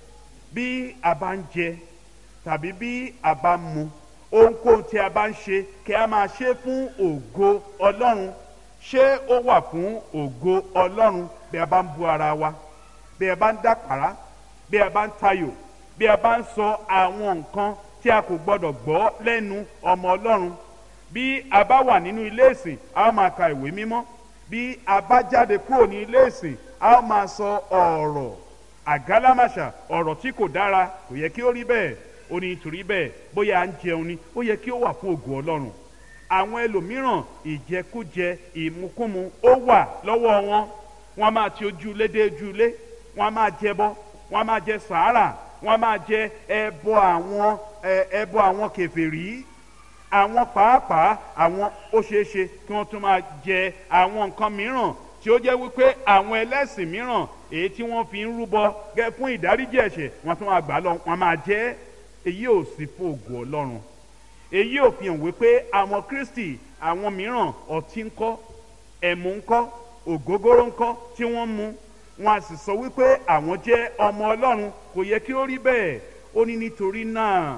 bí a bá ń jẹ tàbí bí a bá ń mu, ohunkóhun tí a bá ń ṣe, kí a máa ṣe fún ògo Ọlọ́run. Ṣé ó wà fún ògo Ọlọ́run bí a bá ń bú ara wa, bí a bá ń dàpárá, bí a bá ń tayò, bí a bá ń sọ àwọn nǹkan tí a kò gbọdọ̀ gbọ́ lẹ́nu ọmọ Ọlọ́run? Bí a bá wà nínú ilé ìsìn, a ó máa ka ìwé mímọ́. Bí a bá jáde kúrò ní ilé ìsìn, a ó máa sọ ọ̀rọ̀ àgálámàṣà, ọ̀rọ̀ tí kò dára. Kò yẹ kí ó rí bẹ́ẹ̀. Ó ní nítorí bẹ́ẹ̀, bóyá à ń jẹun ni, ó yẹ kí ó wà fún ògo Ọlọ́run. Àwọn ẹlòmíràn, ìjẹkújẹ, ìmukúmu ó wà lọ́wọ́ wọn. Wọ́n máa ti ojúlé dé ojúlé, wọ́n máa jẹbọ, wọ́n máa jẹ sàárà, wọ́n máa jẹ ẹbọ àwọn ẹbọ àwọn kèfèrí. Àwọn pàápàá àwọn ó ṣeé ṣe kí wọ́n tún máa jẹ àwọn nǹkan mìíràn tí ó jẹ́ wípé àwọn ẹlẹ́sìn mìíràn èyí tí wọ́n fi ń rúbọ gẹ́ fún ìdáríjì ẹ̀ṣẹ̀, wọ́n tún máa gbà lọ, wọ́n máa jẹ. Èyí ò sí fún ògo Ọlọ́run. Èyí ò fi hàn wípé àwọn Kristi, àwọn mìíràn ọtí ńkọ́, ẹ̀mú ńkọ́, ògógóró ńkọ́ tí wọ́n mu, wọn a sì sọ wípé àwọn jẹ́ ọmọ Ọlọ́run. Kò yẹ kí ó rí bẹ́ẹ̀. Ó ní nítorí náà,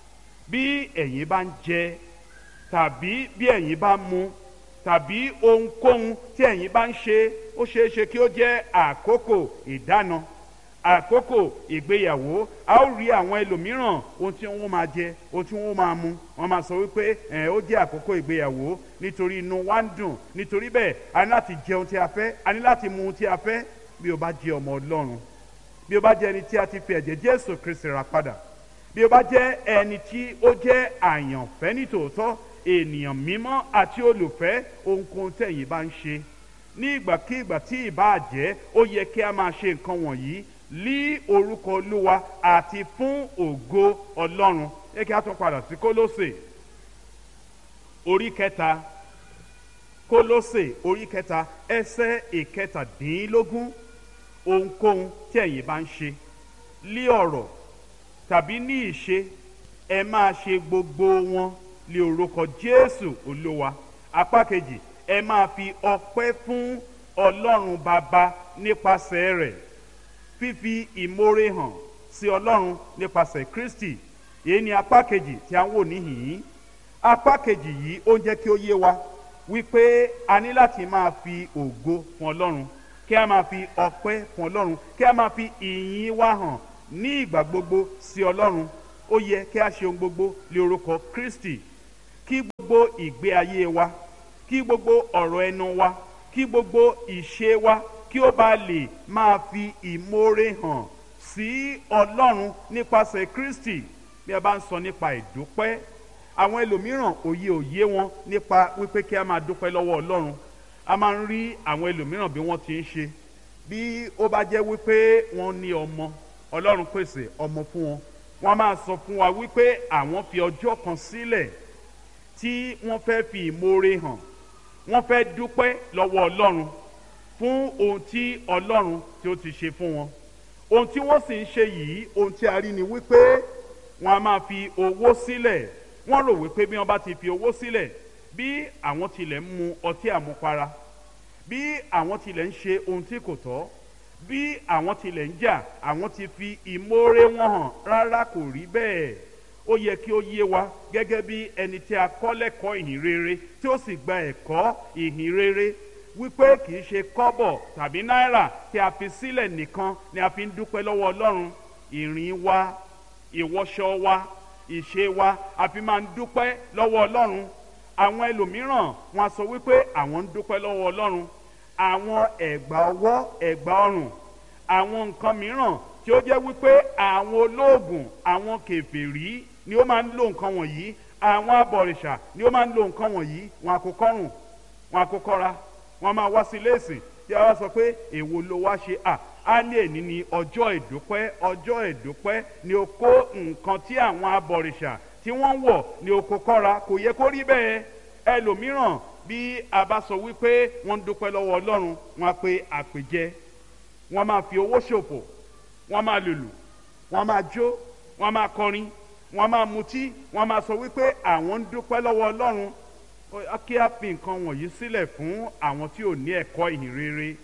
bí ẹ̀yin bá ń jẹ tàbí bí ẹ̀yin bá mu tàbí ohunkóhun tí ẹ̀yin bá ń ṣe, ó ṣeé ṣe kí ó jẹ́ àkókò ìdáná, àkókò ìgbéyàwó. A ó rí àwọn ẹlòmíràn, ohun tí wọ́n máa jẹ, ohun tí wọ́n máa mu, wọ́n máa sọ wípé ẹ̀ ó jẹ́ àkókò ìgbéyàwó nítorí inú wa ń dùn. Nítorí bẹ́ẹ̀ a ní láti jẹ ohun tí a fẹ́, a ní láti mu ohun tí a fẹ́. Bí o bá jẹ́ ọmọ Ọlọ́run, bí o bá jẹ́ ẹni tí a ti fi ẹ̀jẹ̀ Jésù Kristi rà padà, bí o bá jẹ́ ẹni tí ó jẹ́ àyànfẹ́ nítòótọ́, ènìyàn mímọ́ àti olùfẹ́, ohunkóhun tẹ̀yin bá ń ṣe ní ìgbàkígbà tí ìbá jẹ́, ó yẹ kí a máa ṣe nǹkan wọ̀nyí lí orúkọ Olúwa àti fún ògo Ọlọ́run. Ẹ kí a tún padà sí Kólósè orí kẹta, Kólósè orí kẹta ẹsẹ̀ ìkẹtàdínlógún. Ohunkóhun tí ẹ̀yin bá ń ṣe lí ọ̀rọ̀ tàbí ní ìṣe, ẹ máa ṣe gbogbo wọn lí orúkọ Jésù Olúwa. Apá kejì, ẹ máa fi ọpẹ́ fún Ọlọ́run Baba nípasẹ̀ rẹ̀, fífi ìmoore hàn sí Ọlọ́run nípasẹ̀ Kristi. èyí ni apá kejì tí a ń wò níhìn-ín. Apá kejì yìí ó ń jẹ́ kí ó yé wa wípé a ní láti máa fi ògo fún Ọlọ́run, kí a máa fi ọpẹ́ fún Ọlọ́run, kí a máa fi ìyìn wa hàn ní ìgbà gbogbo sí Ọlọ́run. Ó yẹ kí a ṣe ohun gbogbo lé orúkọ Kristi, kí gbogbo ìgbé ayé wa, kí gbogbo ọ̀rọ̀ ẹnu wa, kí gbogbo ìṣe wa kí ó bá lè máa fi ìmoore hàn sí Ọlọ́run nípasẹ̀ Kristi. Bí a bá ń sọ nípa ìdúpẹ́, àwọn ẹlòmíràn òye òye wọn nípa wípé kí a máa dúpẹ́ lọ́wọ́ Ọlọ́run. A máa ń rí àwọn ẹlòmíràn bí wọ́n ti ń ṣe. Bí ó bá jẹ́ wípé wọ́n ní ọmọ, Ọlọ́run pèsè ọmọ fún wọn, wọ́n máa sọ fún wa wípé àwọn fi ọjọ́ kan sílẹ̀ tí wọ́n fẹ́ fi ìmoore hàn, wọ́n fẹ́ dúpẹ́ lọ́wọ́ Ọlọ́run fún ohun tí Ọlọ́run tí ó ti ṣe fún wọn. Ohun tí wọ́n sì ń ṣe yìí, ohun tí a rí ni wípé wọ́n á máa fi owó sílẹ̀. Wọ́n rò wípé bí wọ́n bá ti fi owó sílẹ̀, bí àwọn tilẹ̀ ń mu ọtí àmupara, bí àwọn tilẹ̀ ń ṣe ohun tí kò tọ́, bí àwọn tilẹ̀ ń jà, àwọn ti fi ìmoore wọn hàn. Rárá, kò rí bẹ́ẹ̀. Ó yẹ kí ó yé wa gẹ́gẹ́ bí ẹni tí a kọ́ lẹ́kọ̀ọ́ ìhìn rere tí ó sì gba ẹ̀kọ́ ìhìn rere wípé kì í ṣe kọ́bọ̀ tàbí náírà tí a fi sílẹ̀ nìkan ni a fi ń dúpẹ́ lọ́wọ́ Ọlọ́run. Ìrìn wa, ìwọṣọ wa, ìṣe wa, a fi máa ń dúpẹ́ lọ́wọ́ Ọlọ́run. Àwọn ẹlòmíràn wọn sọ wípé àwọn ń dúpẹ́ lọ́wọ́ Ọlọ́run. Àwọn ẹ̀gbà ọwọ́, ẹ̀gbà ọrùn, àwọn nǹkan mìíràn tí ó jẹ́ wípé àwọn olóògùn, àwọn kèfèrí ni ó máa ń lo nǹkan wọ̀nyí, àwọn abọ̀rìṣà ni ó máa ń lo nǹkan wọ̀nyí. Wọn kò kọ́rùn, wọn kò kọ́ra, wọn máa wá sí ilé ìsìn tí a wá sọ pé èwo ló wá ṣe. à á ní èní ní ọjọ́ ìdúpẹ́. Ọjọ́ ìdúpẹ́ ni ó kó nǹkan tí àwọn abọ̀rìṣà tí wọ́n wọ̀ ni ó kó kọ́ra. Kò yẹ kó rí bẹ́ẹ̀. Ẹlòmíràn bí a bá sọ wípé wọ́n ń dúpẹ́ lọ́wọ́ Ọlọ́run, wọ́n á pe àpèjẹ, wọ́n máa fi owó ṣòfò, wọ́n máa lùlù, wọ́n máa jó, wọ́n máa kọrin, wọ́n máa mutí, wọ́n máa sọ wípé àwọn ń dúpẹ́ lọ́wọ́ Ọlọ́run. Kí a fi nǹkan wọ̀nyí sílẹ̀ fún àwọn tí ò ní ẹ̀kọ́ ìhìn rere.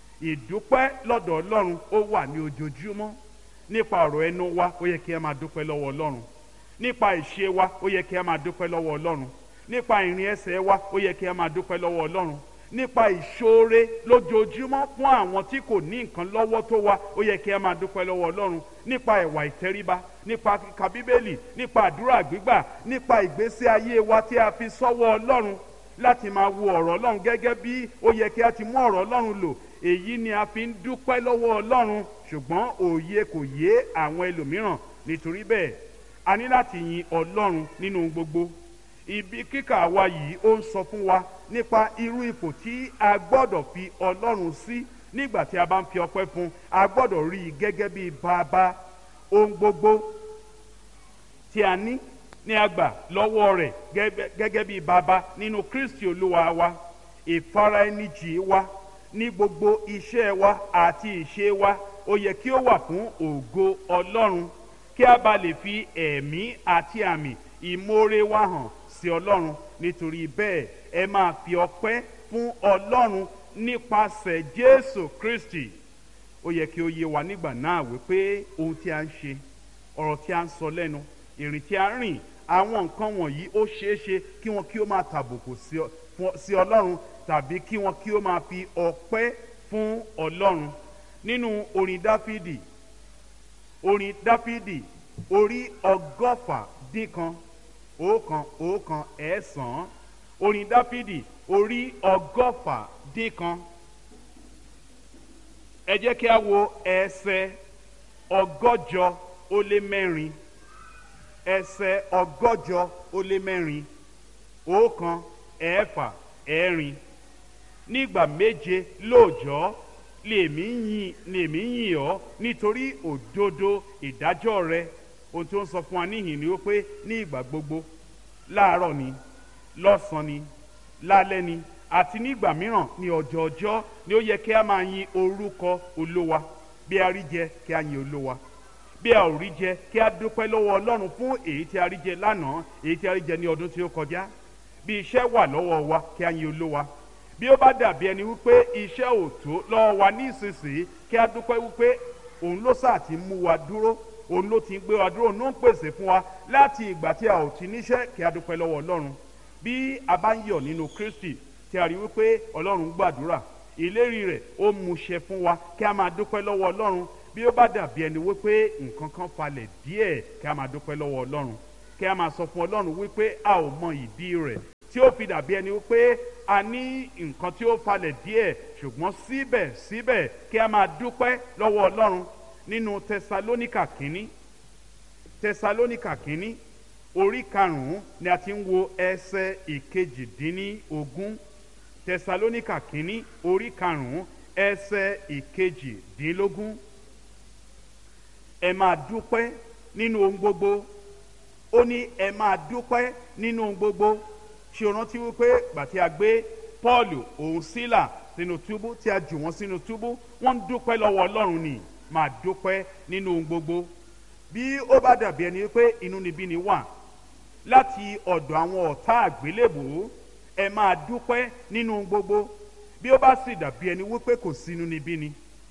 Ìdúpẹ́ lọ́dọ̀ Ọlọ́run ó wà ní ojoojúmọ́. Nípa ọ̀rọ̀ ẹnu wa, ó yẹ kí a máa dúpẹ́ lọ́wọ́ Ọlọ́run. Nípa ìṣe wa, ó yẹ kí a máa dúpẹ́ lọ́wọ́ Ọlọ́run. Nípa ìrìn ẹsẹ̀ wa, ó yẹ kí a máa dúpẹ́ lọ́wọ́ Ọlọ́run. Nípa ìṣoore lójoojúmọ́ fún àwọn tí kò ní nǹkan lọ́wọ́ tó wa, ó yẹ kí a máa dúpẹ́ lọ́wọ́ Ọlọ́run. Nípa ìwà ìtẹríba, nípa kíka Bíbélì, nípa àdúrà gbígbà, nípa ìgbésí ayé wa tí a fi sọ́wọ́ Ọlọ́run láti máa wo ọ̀rọ̀ Ọlọ́run gẹ́gẹ́ bí ó yẹ kí a ti mú ọ̀rọ̀ Ọlọ́run lò. Èyí ni a fi ń dúpẹ́ lọ́wọ́ Ọlọ́run. Ṣùgbọ́n òye kò yé àwọn ẹlòmíràn. Nítorí bẹ́ẹ̀, a ní láti yin Ọlọ́run nínú gbogbo. Ibi kíkà wa yìí ó ń sọ fún wa nípa irú ipò tí a gbọ́dọ̀ fi Ọlọ́run sí nígbà tí a bá ń fi ọpẹ́ fún. A gbọ́dọ̀ rí i gẹ́gẹ́ bí bàbá. Ohun gbogbo tí a ní ní a gbà lọ́wọ́ rẹ̀ gẹ́gẹ́ bí bàbá nínú Kristi Olúwa wa. Ìfaraẹnijì wa ní gbogbo iṣẹ́ wa àti ìṣe wa ó yẹ kí ó wà fún ògo Ọlọ́run, kí a bá lè fi ẹ̀mí àti àmì ìmoore wa hàn sí Ọlọ́run. Nítorí bẹ́ẹ̀, ẹ máa fi ọpẹ́ fún Ọlọ́run nípasẹ̀ Jésù Kristi. Ó yẹ kí ó yé wa nígbà náà wípé ohun tí a ń ṣe, ọ̀rọ̀ tí a ń sọ lẹ́nu, ìrìn tí a ń rìn, àwọn nǹkan wọ̀nyí ó ṣeé ṣe kí wọn kí ó máa tàbùkù sí Ọlọ́run tàbí kí wọn kí ó máa fi ọpẹ́ fún Ọlọ́run. Nínú orin Dáfídì, orin Dáfídì orí ọgọ́fà dín kan, ọ̀kan ọ̀kan ẹ̀sán. Orin Dáfídì orí ọgọ́fà dín kan. Ẹ jẹ́ kí a wo ẹsẹ̀ ọgọ́jọ ó lé mẹ́rin. Ẹsẹ̀ ọgọ́jọ ó lé mẹ́rin. Ọ̀kan ẹ̀fà ẹ̀rin. Nígbà méje lóòjọ́ lèmi yìn lèmi yìn ọ́ nítorí òdodo ìdájọ́ rẹ. Ohun tí ó ń sọ fún wa níhìn ni ó pé ní ìgbà gbogbo, láàárọ̀ ni, lọ́sàn-án ni, lálẹ́ ni, àti nígbà mìíràn ní ọjọ́ ọjọ́ ni ó yẹ kí a máa yin orúkọ Olúwa. Bí a rí jẹ, kí a yin Olúwa. Bí a ò rí jẹ, kí a dúpẹ́ lọ́wọ́ Ọlọ́run fún èyí tí a rí jẹ lánàá, èyí tí a rí jẹ ní ọdún tí ó kọjá. Bí iṣẹ́ wà lọ́wọ́ wa, kí a yin Olúwa. Bí ó bá dàbí ẹni wípé iṣẹ́ ò tó lọ́wọ́ wa ní ìsinsìnyí, kí a dúpẹ́ wípé òun ló sáà ti mú wa dúró òun ló ti ń gbé wa dúró, òun ló ń pèsè fún wa láti ìgbà tí a ò ti níṣẹ́. Kí a dúpẹ́ lọ́wọ́ Ọlọ́run. Bí a bá ń yọ̀ nínú Kristi tí a rí wípé Ọlọ́run gbàdúrà, ìlérí rẹ̀ ó múṣẹ fún wa, kí a máa dúpẹ́ lọ́wọ́ Ọlọ́run. Bí ó bá dàbí ẹni wípé nǹkan kan falẹ̀ díẹ̀, kí a máa dúpẹ́ lọ́wọ́ Ọlọ́run. Kí a máa sọ fún Ọlọ́run wípé a ò mọ ìdí rẹ̀ tí ó fi dàbí ẹni wípé a ní nǹkan tí ó falẹ̀ díẹ̀, ṣùgbọ́n síbẹ̀síbẹ̀ kí a máa dúpẹ́ lọ́wọ́ Ọlọ́run. Nínú Tẹsalóníkà kínní Tẹsalóníkà kínní orí karùn-ún ni a ti ń wo ẹsẹ̀ ìkejìdínlógún. Tẹsalóníkà kínní orí karùn-ún ẹsẹ̀ ìkejìdínlógún. Ẹ máa dúpẹ́ nínú ohun gbogbo. Ó ní ẹ máa dúpẹ́ nínú ohun gbogbo. Ṣé o rántí wípé gbàtí a gbé Pọ́ọ̀lù òun Sílà sínú túbú, tí a jù wọ́n sínú túbú, wọ́n ń dúpẹ́ lọ́wọ́ Ọlọ́run ni. Máa dúpẹ́ nínú ohun gbogbo. Bí ó bá dàbí ẹni wípé inúnibíni wà láti ọ̀dọ̀ àwọn ọ̀tá àgbélébùú, ẹ máa dúpẹ́ nínú ohun gbogbo. Bí ó bá sì dàbí ẹni wípé kò sí inúnibíni,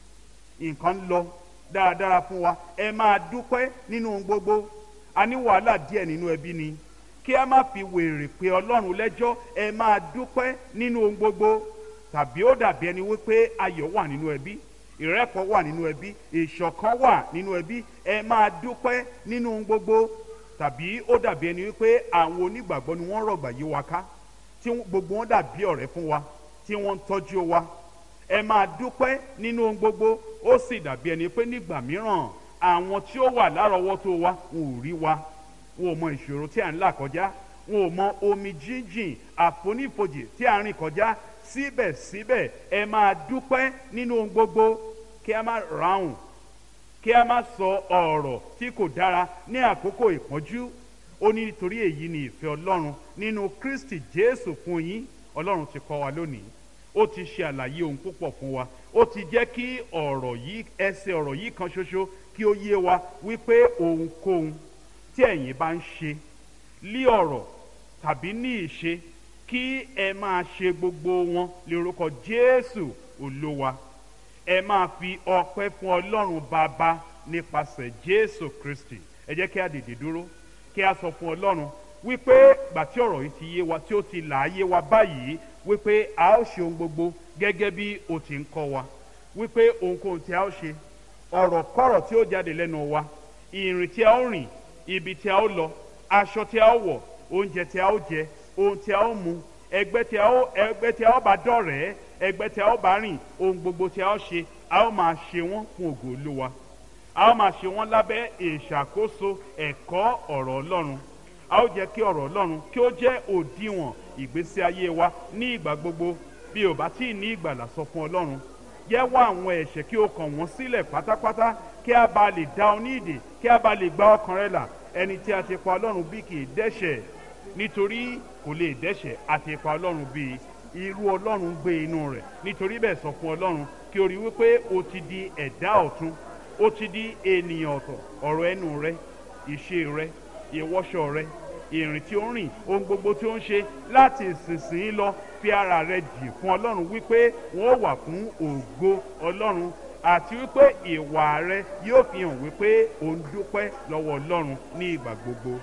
nǹkan ń lọ dáradára fún wa, ẹ máa dúpẹ́ nínú ohun gbogbo. A ní wàhálà díẹ̀ nínú ẹbí ni, kí a má fi wèrè pé Ọlọ́run lẹ́jọ́, ẹ máa dúpẹ́ nínú ohun gbogbo. Tàbí ó dàbí ẹni wípé ayọ̀ wà nínú ẹbí, ìrẹ́pọ̀ wà nínú ẹbí, ìṣọ̀kan wà nínú ẹbí, ẹ máa dúpẹ́ nínú ohun gbogbo. Tàbí ó dàbí ẹni wípé àwọn onígbàgbọ́ ni wọ́n rọ̀gbà yí wa ká, tí gbogbo wọn dàbí ọ̀rẹ́ fún wa, tí wọ́n ń tọ́jú wa, ẹ máa dúpẹ́ nínú ohun gbogbo. Ó sì dàbí ẹni pé nígbà mìíràn àwọn tí ó wà lárọ̀ọ́wọ́tó wa wọn ò rí wa, wọn ò mọ ìṣòro tí à ń là kọjá, wọn ò mọ omi jíjìn àfonífojì tí à ń rìn kọjá. Síbẹ̀síbẹ̀ ẹ máa dúpẹ́ nínú ohun gbogbo. Kí a má ráhùn, kí a má sọ ọ̀rọ̀ tí kò dára ní àkókò ìpọ́njú. Ó ní nítorí èyí ni ìfẹ́ Ọlọ́run nínú Kristi Jésù fún yín. Ọlọ́run ti kọ́ wa lónìí, ó ti ṣe àlàyé ohun púpọ̀ fún wa, ó ti jẹ́ kí ọ̀rọ̀ yìí, ẹsẹ̀ ọ̀rọ̀ yìí kan ṣoṣo kí ó yé wa wípé ohunkóhun tí ẹ̀yin bá ń ṣe lí ọ̀rọ̀ tàbí ní ìṣe, kí ẹ máa ṣe gbogbo wọn lórúkọ Jésù Olúwa. Ẹ máa fi ọpẹ́ fún Ọlọ́run Baba nípasẹ̀ Jésù Kristi. Ẹ jẹ́ kí a dìde dúró, kí a sọ fún Ọlọ́run wípé gbà tí ọ̀rọ̀ yìí ti yé wa, tí ó ti là á yé wa báyìí, wípé a ó ṣe ohun gbogbo gẹ́gẹ́ bí o ti ń kọ́ wa, wípé ohunkóhun tí a ó ṣe, ọ̀rọ̀ kọ́rọ̀ tí ó jáde lẹ́nu wa, ìrìn tí a ó rìn, ibi tí a ó lọ, aṣọ tí a ó wọ̀, oúnjẹ tí a ó jẹ, ohun tí a ó mu, ẹgbẹ́ tí a ó ẹgbẹ́ tí a ó bá dọ̀rẹ́, ẹgbẹ́ tí a ó bá rìn, ohun gbogbo tí a ó ṣe, a ó máa ṣe wọ́n fún ògo Olúwa. A ó máa ṣe wọ́n lábẹ́ ìṣàkóso ẹ̀kọ́ ọ̀rọ̀ Ọlọ́run. A ó jẹ́ kí ọ̀rọ̀ Ọlọ́run kí ó jẹ́ òdiwọ̀n ìgbésí ayé wa ní ìgbà gbogbo. Bí o bá tí ní ìgbàlà, sọ fún Ọlọ́run, jẹ́wọ́ àwọn ẹ̀ṣẹ̀ kí o kàn wọ́n sílẹ̀ pátápátá, kí a bá lè dá ọ ní ìdè, kí a bá lè gba ọkàn rẹ là. Ẹni tí a ti pa Ọlọ́run bí kì í dẹ́ṣẹ̀, nítorí kò lè dẹ́ṣẹ̀. A ti pa Ọlọ́run bí, irú Ọlọ́run gbé inú rẹ̀. Nítorí bẹ́ẹ̀ sọ fún Ọlọ́run kí o rí wípé o ti di ẹ̀dá ọ̀tun, o ti di ènìyàn ọ̀tọ̀. Ọ̀rọ̀ ẹnu rẹ, ìṣe rẹ, ìwọṣọ rẹ, ìrìn tí ó ń rìn, ohun gbogbo tí ó ń ṣe, láti ìsinsìnyí lọ fi ara rẹ jì fún Ọlọ́run wípé wọ́n wà fún ògo Ọlọ́run, àti wípé ìwà rẹ yóò fi hàn wípé o ń dúpẹ́ lọ́wọ́ Ọlọ́run ní ìgbà gbogbo.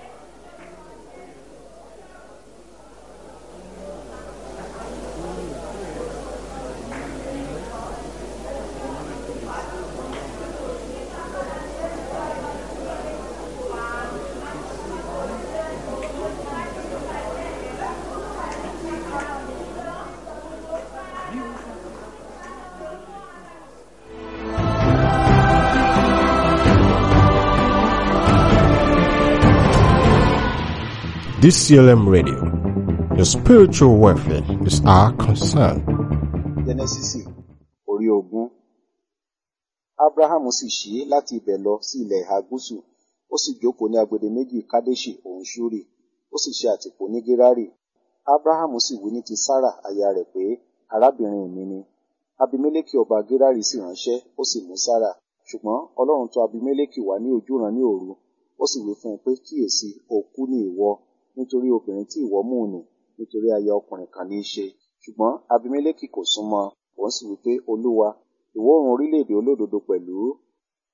D C L M Radio, your spiritual welfare is our concern. Jẹ́nẹ́sísì orí ogún. Ábúráhámù sì ṣí láti ibẹ̀ lọ sí ilẹ̀ ìhà gúúsù, ó sì jókòó ní agbede méjì Kádéṣì òun Ṣúrì, ó sì ṣe àtìpó ní Gérárì. Ábúráhámù sì wí ní ti Sárà aya rẹ̀ pé, arábìnrin mi ni. Abimélékì ọba Gérárì sì ránṣẹ́, ó sì mú Sárà. Ṣùgbọ́n Ọlọ́run tọ̀ Abimélékì wá ní ojúran ní òru, ó sì wí fún un pé, kíyèsí, òkú ni ìwọ, nítorí obìnrin tí ìwọ mú nì, nítorí aya ọkùnrin kan ní í ṣe. Ṣùgbọ́n Abimélékì kò súnmọ́, òun sì wí pé, Olúwa, ìwọ oòrùn orílẹ̀-èdè olódodo pẹ̀lú.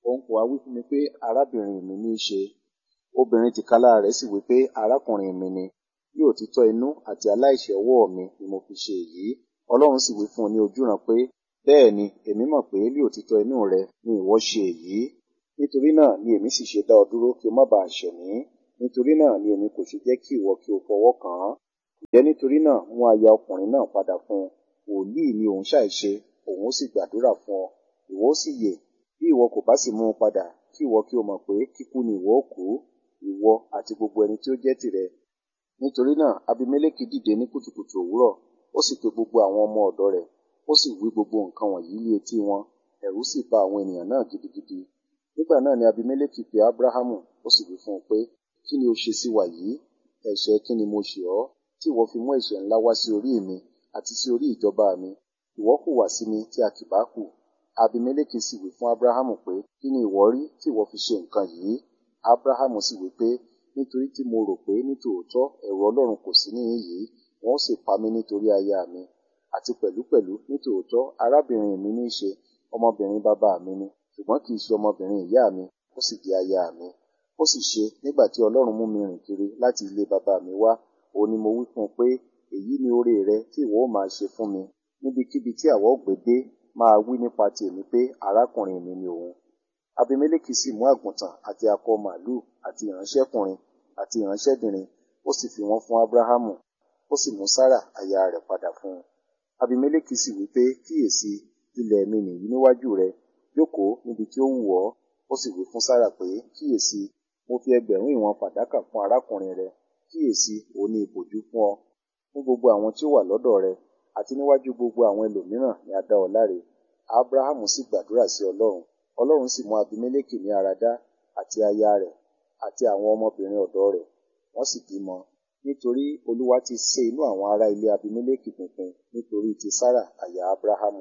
òun kò wá wí fún mi pé arábìnrin mi ní í ṣe. Obìnrin tìkálára rẹ̀ sì wí pé arákùnrin mi ni. Bí òtítọ́ inú àti aláìṣẹ̀ ọwọ́ mi ni mo fi ṣe èyí. Ọlọ́run sì wí fún un ní ojúran pé, bẹ́ẹ̀ ni, èmi mọ̀ pé bí òtítọ́ inú rẹ ni ìwọ ṣe èyí. Nítorí náà ni èmi sì ṣe dá ọ dúró kí o má baà ṣẹ̀ mí. Nítorí náà ni èmi kò ṣe jẹ́ kí ìwọ kí o fọwọ́ kàn án. Ǹjẹ́ nítorí náà mú aya ọkùnrin náà padà fún un. Wòlíì ni òun ṣàìṣe, òun ó sì gbàdúrà fún ọ. Ìwọ ó sì yè. Bí ìwọ kò bá sì mú un padà, kí ìwọ kí o mọ̀ pé kíkú ni ìwọ ó kú, ìwọ àti gbogbo ẹni tí ó jẹ́ tìrẹ. Nítorí náà Abimeleki dìde ní kùtùkùtù òwúrọ̀, ó sì pe gbogbo àwọn ọmọ ọ̀dọ̀ rẹ̀, ó sì wí gbogbo nǹkan wọ̀nyí lé etí wọn. Ẹ̀rù sì bà àwọn ènìyàn náà gidigidi. Nígbà náà ni Abimeleki pe Abrahamu, ó sì wí fún un pé, kí ni o ṣe sí wa yìí? Ẹ̀ṣẹ̀ kí ni mo ṣẹ̀ ọ́, tí ìwọ fi mú ẹ̀ṣẹ̀ ńlá wá sí orí mi àti sí orí ìjọba mi? Ìwọ hùwà sí mi tí a kì bá hù. Abimeleki sì wí fún Abrahamu pé, kí ni ìwọ rí tí ìwọ fi ṣe nǹkan yìí? Abrahamu sì wí pé, nítorí tí mo rò pé nítòótọ́ ẹ̀rù Ọlọ́run kò sí níhìn yìí, wọn ó sì pa mí nítorí aya mi. Àti pẹ̀lúpẹ̀lú nítòótọ́ arábìnrin mi ní í ṣe, ọmọbìnrin bàbá mi ni, ṣùgbọ́n kì í ṣe ọmọbìnrin ìyá mi, ó sì di aya mi. Ó sì ṣe, nígbà tí Ọlọ́run mú mi rìn kiri láti ilé bàbá mi wá, òun ni mo wí fún un pé, èyí ni oore rẹ tí ìwọ ó máa ṣe fún mi. Níbikíbi tí àwa ó gbé dé, máa wí nípa tèmi pé arákùnrin mi ni òun. Abimeleki sì mú àgùntàn àti akọ màlúù àti ìránṣẹ́kùnrin àti ìránṣẹ́bìnrin, ó sì fi wọ́n fún Abrahamu, ó sì mú Sára aya rẹ̀ padà fún un. Abimeleki sì wí pé, kíyèsí, ilẹ̀ mi nìyí níwájú rẹ, jókòó níbi tí ó wù ọ́. Ó sì wí fún Sára pé, kíyèsí, mo fi ẹgbẹ̀rún ìwọ̀n fàdákà fún arákùnrin rẹ, kíyèsí, òun ni ìbòjú fún ọ. Fún gbogbo àwọn tí ó wà lọ́dọ̀ rẹ, àti níwájú gbogbo àwọn ẹlòmíràn ni a dá ọ láre. Abrahamu sì gbàdúrà sí Ọlọ́run. Ọlọ́run sì mú Abimeleki ní ara dá, àti aya rẹ̀, àti àwọn ọmọbìnrin ọ̀dọ̀ rẹ̀, wọ́n sì bímọ. Nítorí Olúwa ti sé inú àwọn ará ilé Abimeleki pinpin nítorí ti Sára aya Abrahamu.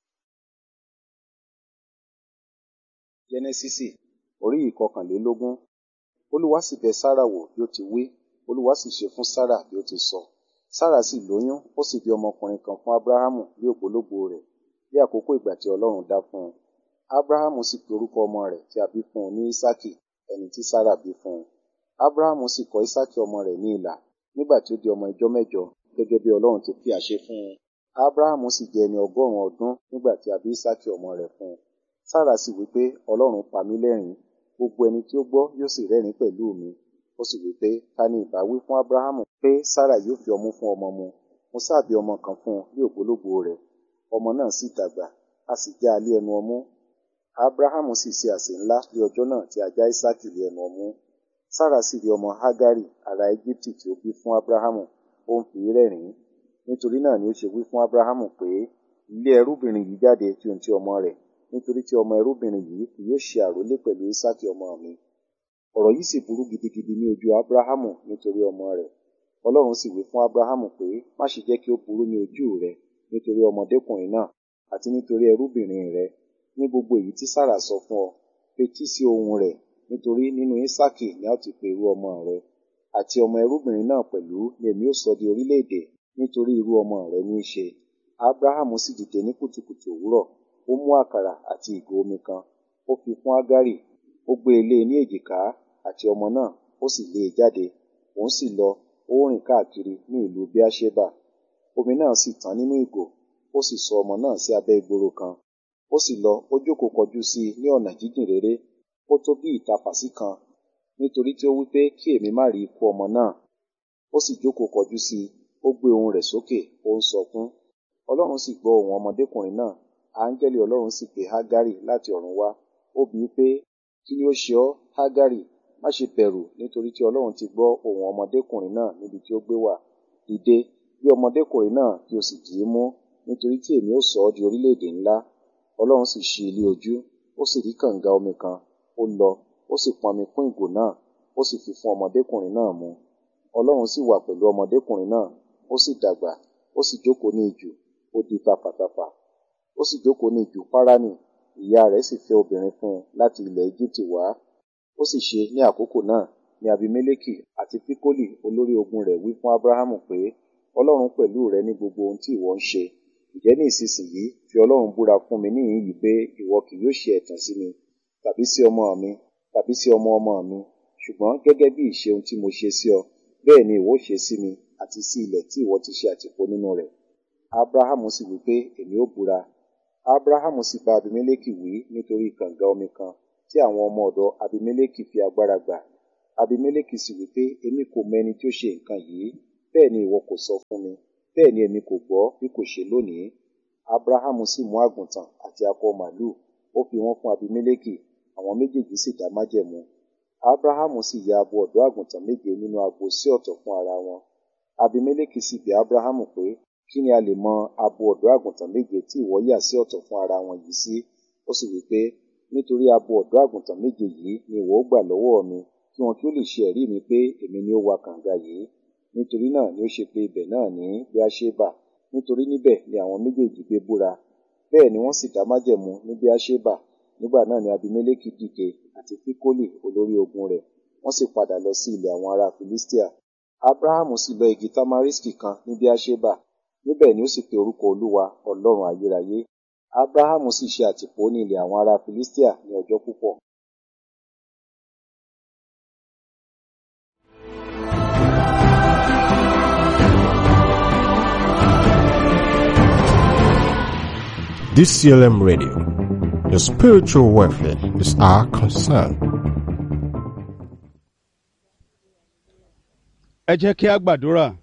Jẹ́nẹ́sísì orí ìkọkànlélógún. Olúwa sì bẹ̀ Sára wò bí ó ti wí, Olúwa sì ṣe fún Sára bí ó ti sọ. Sára sì lóyún, ó sì bí ọmọkùnrin kan fún Abrahamu bí ògbólógbòó rẹ̀, bí àkókò ìgbà tí Ọlọ́run dá fún un. Abrahamu sì pe orúkọ ọmọ rẹ̀ tí a bí fún un ní Ísákì, ẹni tí Sára bí fún un. Abrahamu sì kọ Ísákì ọmọ rẹ̀ ní ilà, nígbà tí ó di ọmọ ijọ́ mẹ́jọ, gẹ́gẹ́ bí Ọlọ́run ti fi àṣẹ fún un. Abrahamu sì jẹ́ ẹni ọgọ́rùn-ún ọdún nígbà tí a bí Ísákì ọmọ rẹ̀ fún un. Sára sì wí pé, Ọlọ́run pa mí lẹ́rìn-ín, gbogbo ẹni tí ó gbọ́ yóò sì rẹ́rìn-ín pẹ̀lú mi. Ó sì wí pé, ta ni ìbá wí fún Abrahamu pé Sára yóò fi ọmú fún ọmọ mu? Mo sá bí ọmọ kan fún un ní ògbólógbòó rẹ̀. Ọmọ náà sì dàgbà, a sì já a lé ẹnu ọmú. Abrahamu sì ṣe àsè ńlá ní ọjọ́ náà tí a já Ísákì lé ẹnu ọmú. Sára sì rí ọmọ Hágárì ará Égíptì tí ó bí fún Abrahamu, ó ń fi í rẹ́rìn-ín. Nítorí náà ni ó ṣe wí fún Abrahamu pé, lé ẹrúbìnrin yìí jáde tí ohun ti ọmọ rẹ̀, nítorí tí ọmọ ẹrúbìnrin yìí kì yóò ṣe àrólé pẹ̀lú Ísákì ọmọ mi. Ọ̀rọ̀ yìí sì burú gidigidi ní ojú Abrahamu nítorí ọmọ rẹ̀. Ọlọ́run sì wí fún Abrahamu pé, má ṣe jẹ́ kí ó burú ní ojú rẹ nítorí ọmọdékùnrin náà, àti nítorí ẹrúbìnrin rẹ. Ní gbogbo èyí tí Sára sọ fún ọ, fetí sí ohùn rẹ̀, nítorí nínú Ísákì ni a ó ti pe irú ọmọ rẹ. Àti ọmọ ẹrúbìnrin náà pẹ̀lú ni èmi ó sọ di orílẹ̀-èdè, nítorí irú ọmọ rẹ ní í ṣe. Abrahamu sì dìde ní kùtùkùtù òwúrọ̀, ó mú àkàrà àti ìgò omi kan, ó fi fún Hágárì, ó gbé e lé e ní èjìká, àti ọmọ náà, ó sì lé e jáde. Òun sì lọ, ó rìn káàkiri ní ìlú Beerṣeba. Omi náà sì tán nínú ìgò, ó sì sọ ọmọ náà sí abẹ́ ìgboro kan. Ó sì lọ, ó jókòó kọjú sí i ní ọ̀nà jíjìn réré, ó tó bí ìtapàsí kan, nítorí tí ó wí pé kí èmi má rí ikú ọmọ náà. Ó sì jókòó kọjú sí i, ó gbé ohùn rẹ̀ sókè, ó ń sọkún. Ọlọ́run sì gbọ́ ohùn ọmọdékùnrin náà. Áńgẹ́lì Ọlọ́run sì pe Hágárì láti ọ̀run wá. Ó bi í pé, kí ni ó ṣe ọ́, Hágárì? Má ṣe bẹ̀rù, nítorí tí Ọlọ́run ti gbọ́ ohùn ọmọdékùnrin náà níbi tí ó gbé wà. Dìde, gbé ọmọdékùnrin náà kí o sì dì í mú, nítorí tí èmi ó sọ ọ́ di orílẹ̀-èdè ńlá. Ọlọ́run sì ṣí ilé ojú, ó sì rí kànga omi kan, ó lọ, ó sì pọnmi kún ìgò náà, ó sì fi fún ọmọdékùnrin náà mu. Ọlọ́run sì wà pẹ̀lú ọmọdékùnrin náà, ó sì dàgbà, ó sì jókòó ní ijù, ó di tafàtafà. Ó sì jókòó ní ijù Páránì, ìyá rẹ̀ sì fẹ́ obìnrin fún un láti ilẹ̀ Égíptì wá. Ó sì ṣe ní àkókò náà ni Abimeleki àti Fikoli olórí ogun rẹ̀ wí fún Abrahamu pé, Ọlọ́run pẹ̀lú rẹ ní gbogbo ohun tí ìwọ ń ṣe. Ǹjẹ́ ní ìsinsìnyí fi Ọlọ́run búra fún mi níhìn-ín yìí pé ìwọ kì yóò ṣe ẹ̀tàn sí mi. tàbí sí ọmọ mi, tàbí sí ọmọ ọmọ mi, ṣùgbọ́n gẹ́gẹ́ bí ìṣe ohun tí mo ṣe sí ọ, bẹ́ẹ̀ ni ìwọ ṣe sí mi àti sí ilẹ̀ tí ìwọ ti ṣe àtìpó nínú rẹ̀. Ábúráhámù sì wí pé, èmi ó búra. Ábúráhámù sì bá Abimélékì wí nítorí kànga omi kan tí àwọn ọmọ ọ̀dọ̀ Abimélékì fi agbára gbà. Abimélékì sì wí pé, èmi kò mọ ẹni tí ó ṣe nǹkan yìí, bẹ́ẹ̀ ni ìwọ kò sọ fún mi, bẹ́ẹ̀ ni èmi kò gbọ́ bí kò ṣe lónìí. Ábúráhámù sì mú àgùntàn àti akọ màlúù, ó fi wọ́n fún Abimélékì, àwọn méjèèjì sì dá májẹ̀mú. Ábúráhámù sì ya abo ọ̀dọ́ àgùntàn méje nínú agbo sí ọ̀tọ̀ fún ara wọn. Abimélékì sì bi Ábúráhámù pé, kí ni a lè mọ abo ọ̀dọ́ àgùntàn méje tí ìwọ yà sí ọ̀tọ̀ fún ara wọn yìí sí? Ó sì wí pé, nítorí abo ọ̀dọ́ àgùntàn méje yìí ni ìwọ ó gbà lọ́wọ́ mi, kí wọn kí ó lè ṣe ẹ̀rí mi pé èmi ni ó wa kànga yìí. Nítorí náà ni ó ṣe pé ibẹ̀ náà ní Beerṣeba, nítorí níbẹ̀ ni àwọn méjèèjì gbé búra. Bẹ́ẹ̀ ni wọ́n sì dá májẹ̀mú ní Beerṣeba. Nígbà náà ni Abimélékì dìde àti Fíkólì olórí ogun rẹ̀, wọ́n sì padà lọ sí ilẹ̀ àwọn ará Filistia. Ábúráhámù sì lọ igi tamariski kan ní Beerṣeba, níbẹ̀ ni ó sì pe orúkọ Olúwa, Ọlọ́run ayérayé. Ábúráhámù sì ṣe àtìpó ní ilẹ̀ àwọn ará Filistia ní ọjọ́ púpọ̀. D C L M Radio, your spiritual welfare is our concern. Ẹ jẹ́ kí a gbàdúrà.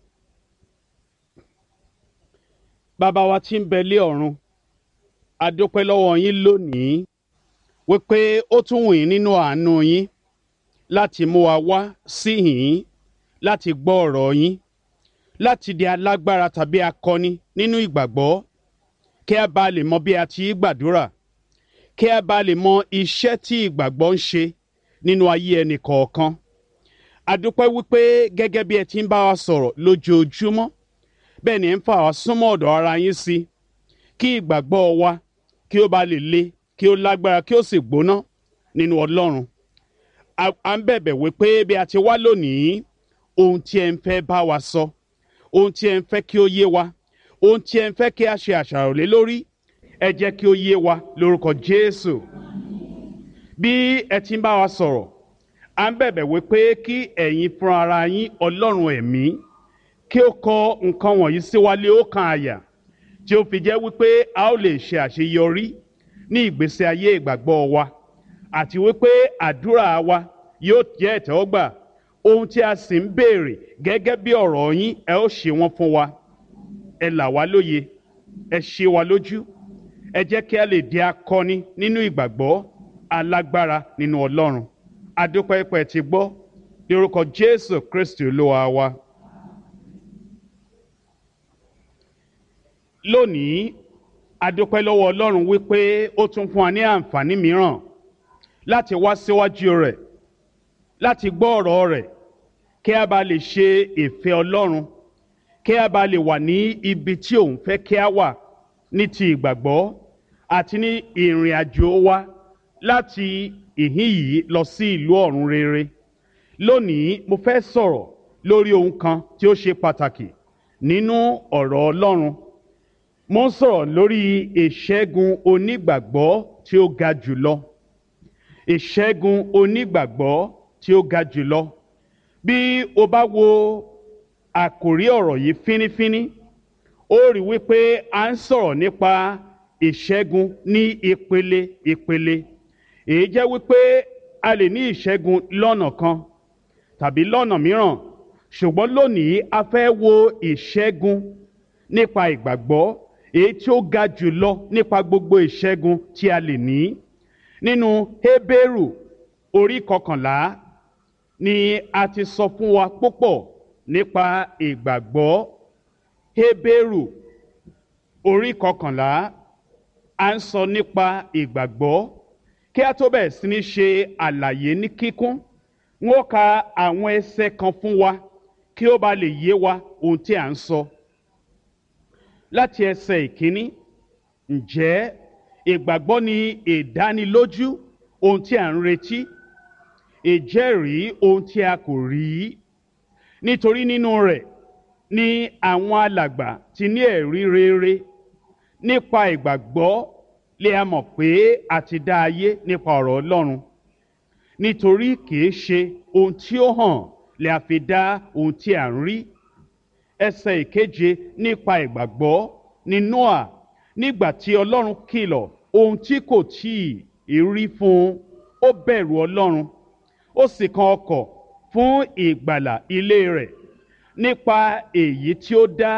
Bàbá wa tí ń bẹ lé ọ̀run, a dúpẹ́ lọ́wọ́ yín lónìí wípé ó tún wù yín nínú àánú yín láti mú wa wá sí yín láti gbọ́ ọ̀rọ̀ yín, láti di alágbára tàbí akọni nínú ìgbàgbọ́, kí a bá lè mọ bí a ti gbàdúrà, kí a bá lè mọ iṣẹ́ tí ìgbàgbọ́ ń ṣe nínú ayé ẹnì kọ̀ọ̀kan. A dúpẹ́ wípé gẹ́gẹ́ bí ẹ ti ń bá wa sọ̀rọ̀ lójoojúmọ́, bẹ́ẹ̀ ni ẹ ń fà wá súnmọ́ ọ̀dọ̀ ara yín sí, kí ìgbàgbọ́ wa kí ó bá lè le, kí ó lágbára, kí ó sì gbóná nínú Ọlọ́run. À ń bẹ̀bẹ̀ wípé bí a ti wá lónìí, ohun tí ẹ ń fẹ́ bá wa sọ, ohun tí ẹ ń fẹ́ kí ó yé wa, ohun tí ẹ ń fẹ́ kí a ṣe àṣàrò lé lórí, ẹ jẹ́ kí ó yé wa lórúkọ Jésù. Bí ẹ ti ń bá wa sọ̀rọ̀, à ń bẹ̀bẹ̀ wípé kí ẹ̀yin fúnra ara yín, Ọlọ́run ẹ̀mí, kí ó kọ nǹkan wọ̀nyí sí wa lé ọkàn àyà, tí ó fi jẹ́ wípé a ó lè ṣe àṣeyọrí ní ìgbésí ayé ìgbàgbọ́ wa, àti wípé àdúrà wa yóò jẹ́ ìtẹ́wọ́gbà. Ohun tí a sì ń béèrè gẹ́gẹ́ bí ọ̀rọ̀ yín, ẹ ó ṣe wọ́n fún wa. Ẹ là wá lóye, ẹ ṣe wa lójú, ẹ jẹ́ kí a lè di akọni nínú ìgbàgbọ́, alágbára nínú Ọlọ́run. A dúpẹ́ pé ẹ ti gbọ́, ní orúkọ Jésù Kristi Olúwa wa. Lónìí, a dúpẹ́ lọ́wọ́ Ọlọ́run wípé ó tún fún wa ní àǹfààní mìíràn láti wá síwájú rẹ̀, láti gbọ́ ọ̀rọ̀ rẹ̀, kí a bá lè ṣe ìfẹ́ Ọlọ́run, kí a bá lè wà ní ibi tí òun fẹ́ kí a wà ní ti ìgbàgbọ́ àti ní ìrìn àjò wa láti ìhín yìí lọ sí ìlú ọ̀run rere. Lónìí, mo fẹ́ sọ̀rọ̀ lórí ohun kan tí ó ṣe pàtàkì nínú ọ̀rọ̀ Ọlọ́run. Mo ń sọ̀rọ̀ lórí ìṣẹ́gun onígbàgbọ́ tí ó ga jùlọ. Ìṣẹ́gun onígbàgbọ́ tí ó ga jùlọ. Bí o bá wo àkòrí ọ̀rọ̀ yìí fínífíní, ó rí wípé a ń sọ̀rọ̀ nípa ìṣẹ́gun ní ìpele ìpele. Èyí jẹ́ wípé a lè ní ìṣẹ́gun lọ́nà kan tàbí lọ́nà mìíràn, ṣùgbọ́n lónìí a fẹ́ wo ìṣẹ́gun nípa ìgbàgbọ́, èyí tí ó ga jùlọ nípa gbogbo ìṣẹ́gun tí a lè ní. Nínú Hébérù orí kọkànlá ni a ti sọ fún wa púpọ̀ nípa ìgbàgbọ́. Hébérù orí kọkànlá, à ń sọ nípa ìgbàgbọ́. Kí a tó bẹ̀rẹ̀ sí ní ṣe àlàyé ní kíkún, wọ́n ka àwọn ẹsẹ̀ kan fún wa kí ó bá lè yé wa ohun tí à ń sọ. Láti ẹsẹ̀ ìkíní, ǹjẹ́ ìgbàgbọ́ ni ìdánilójú ohun tí à ń retí, ìjẹ́rìí ohun tí a kò rí. Nítorí nínú rẹ̀ ni àwọn alàgbà ti ní ẹ̀rí rere. Nípa ìgbàgbọ́ lè a mọ̀ pé a ti dá ayé nípa ọ̀rọ̀ Ọlọ́run, nítorí kìí ṣe ohun tí ó hàn lè a fi dá ohun tí a ń rí. Ẹsẹ̀ ìkeje nípa ìgbàgbọ́ ní Nóà nígbà tí Ọlọ́run kìlọ̀ ohun tí kò tíì rí fún un, ó bẹ̀rù Ọlọ́run, ó sì kan ọkọ̀ fún ìgbàlà ilé rẹ̀. Nípa èyí tí ó dá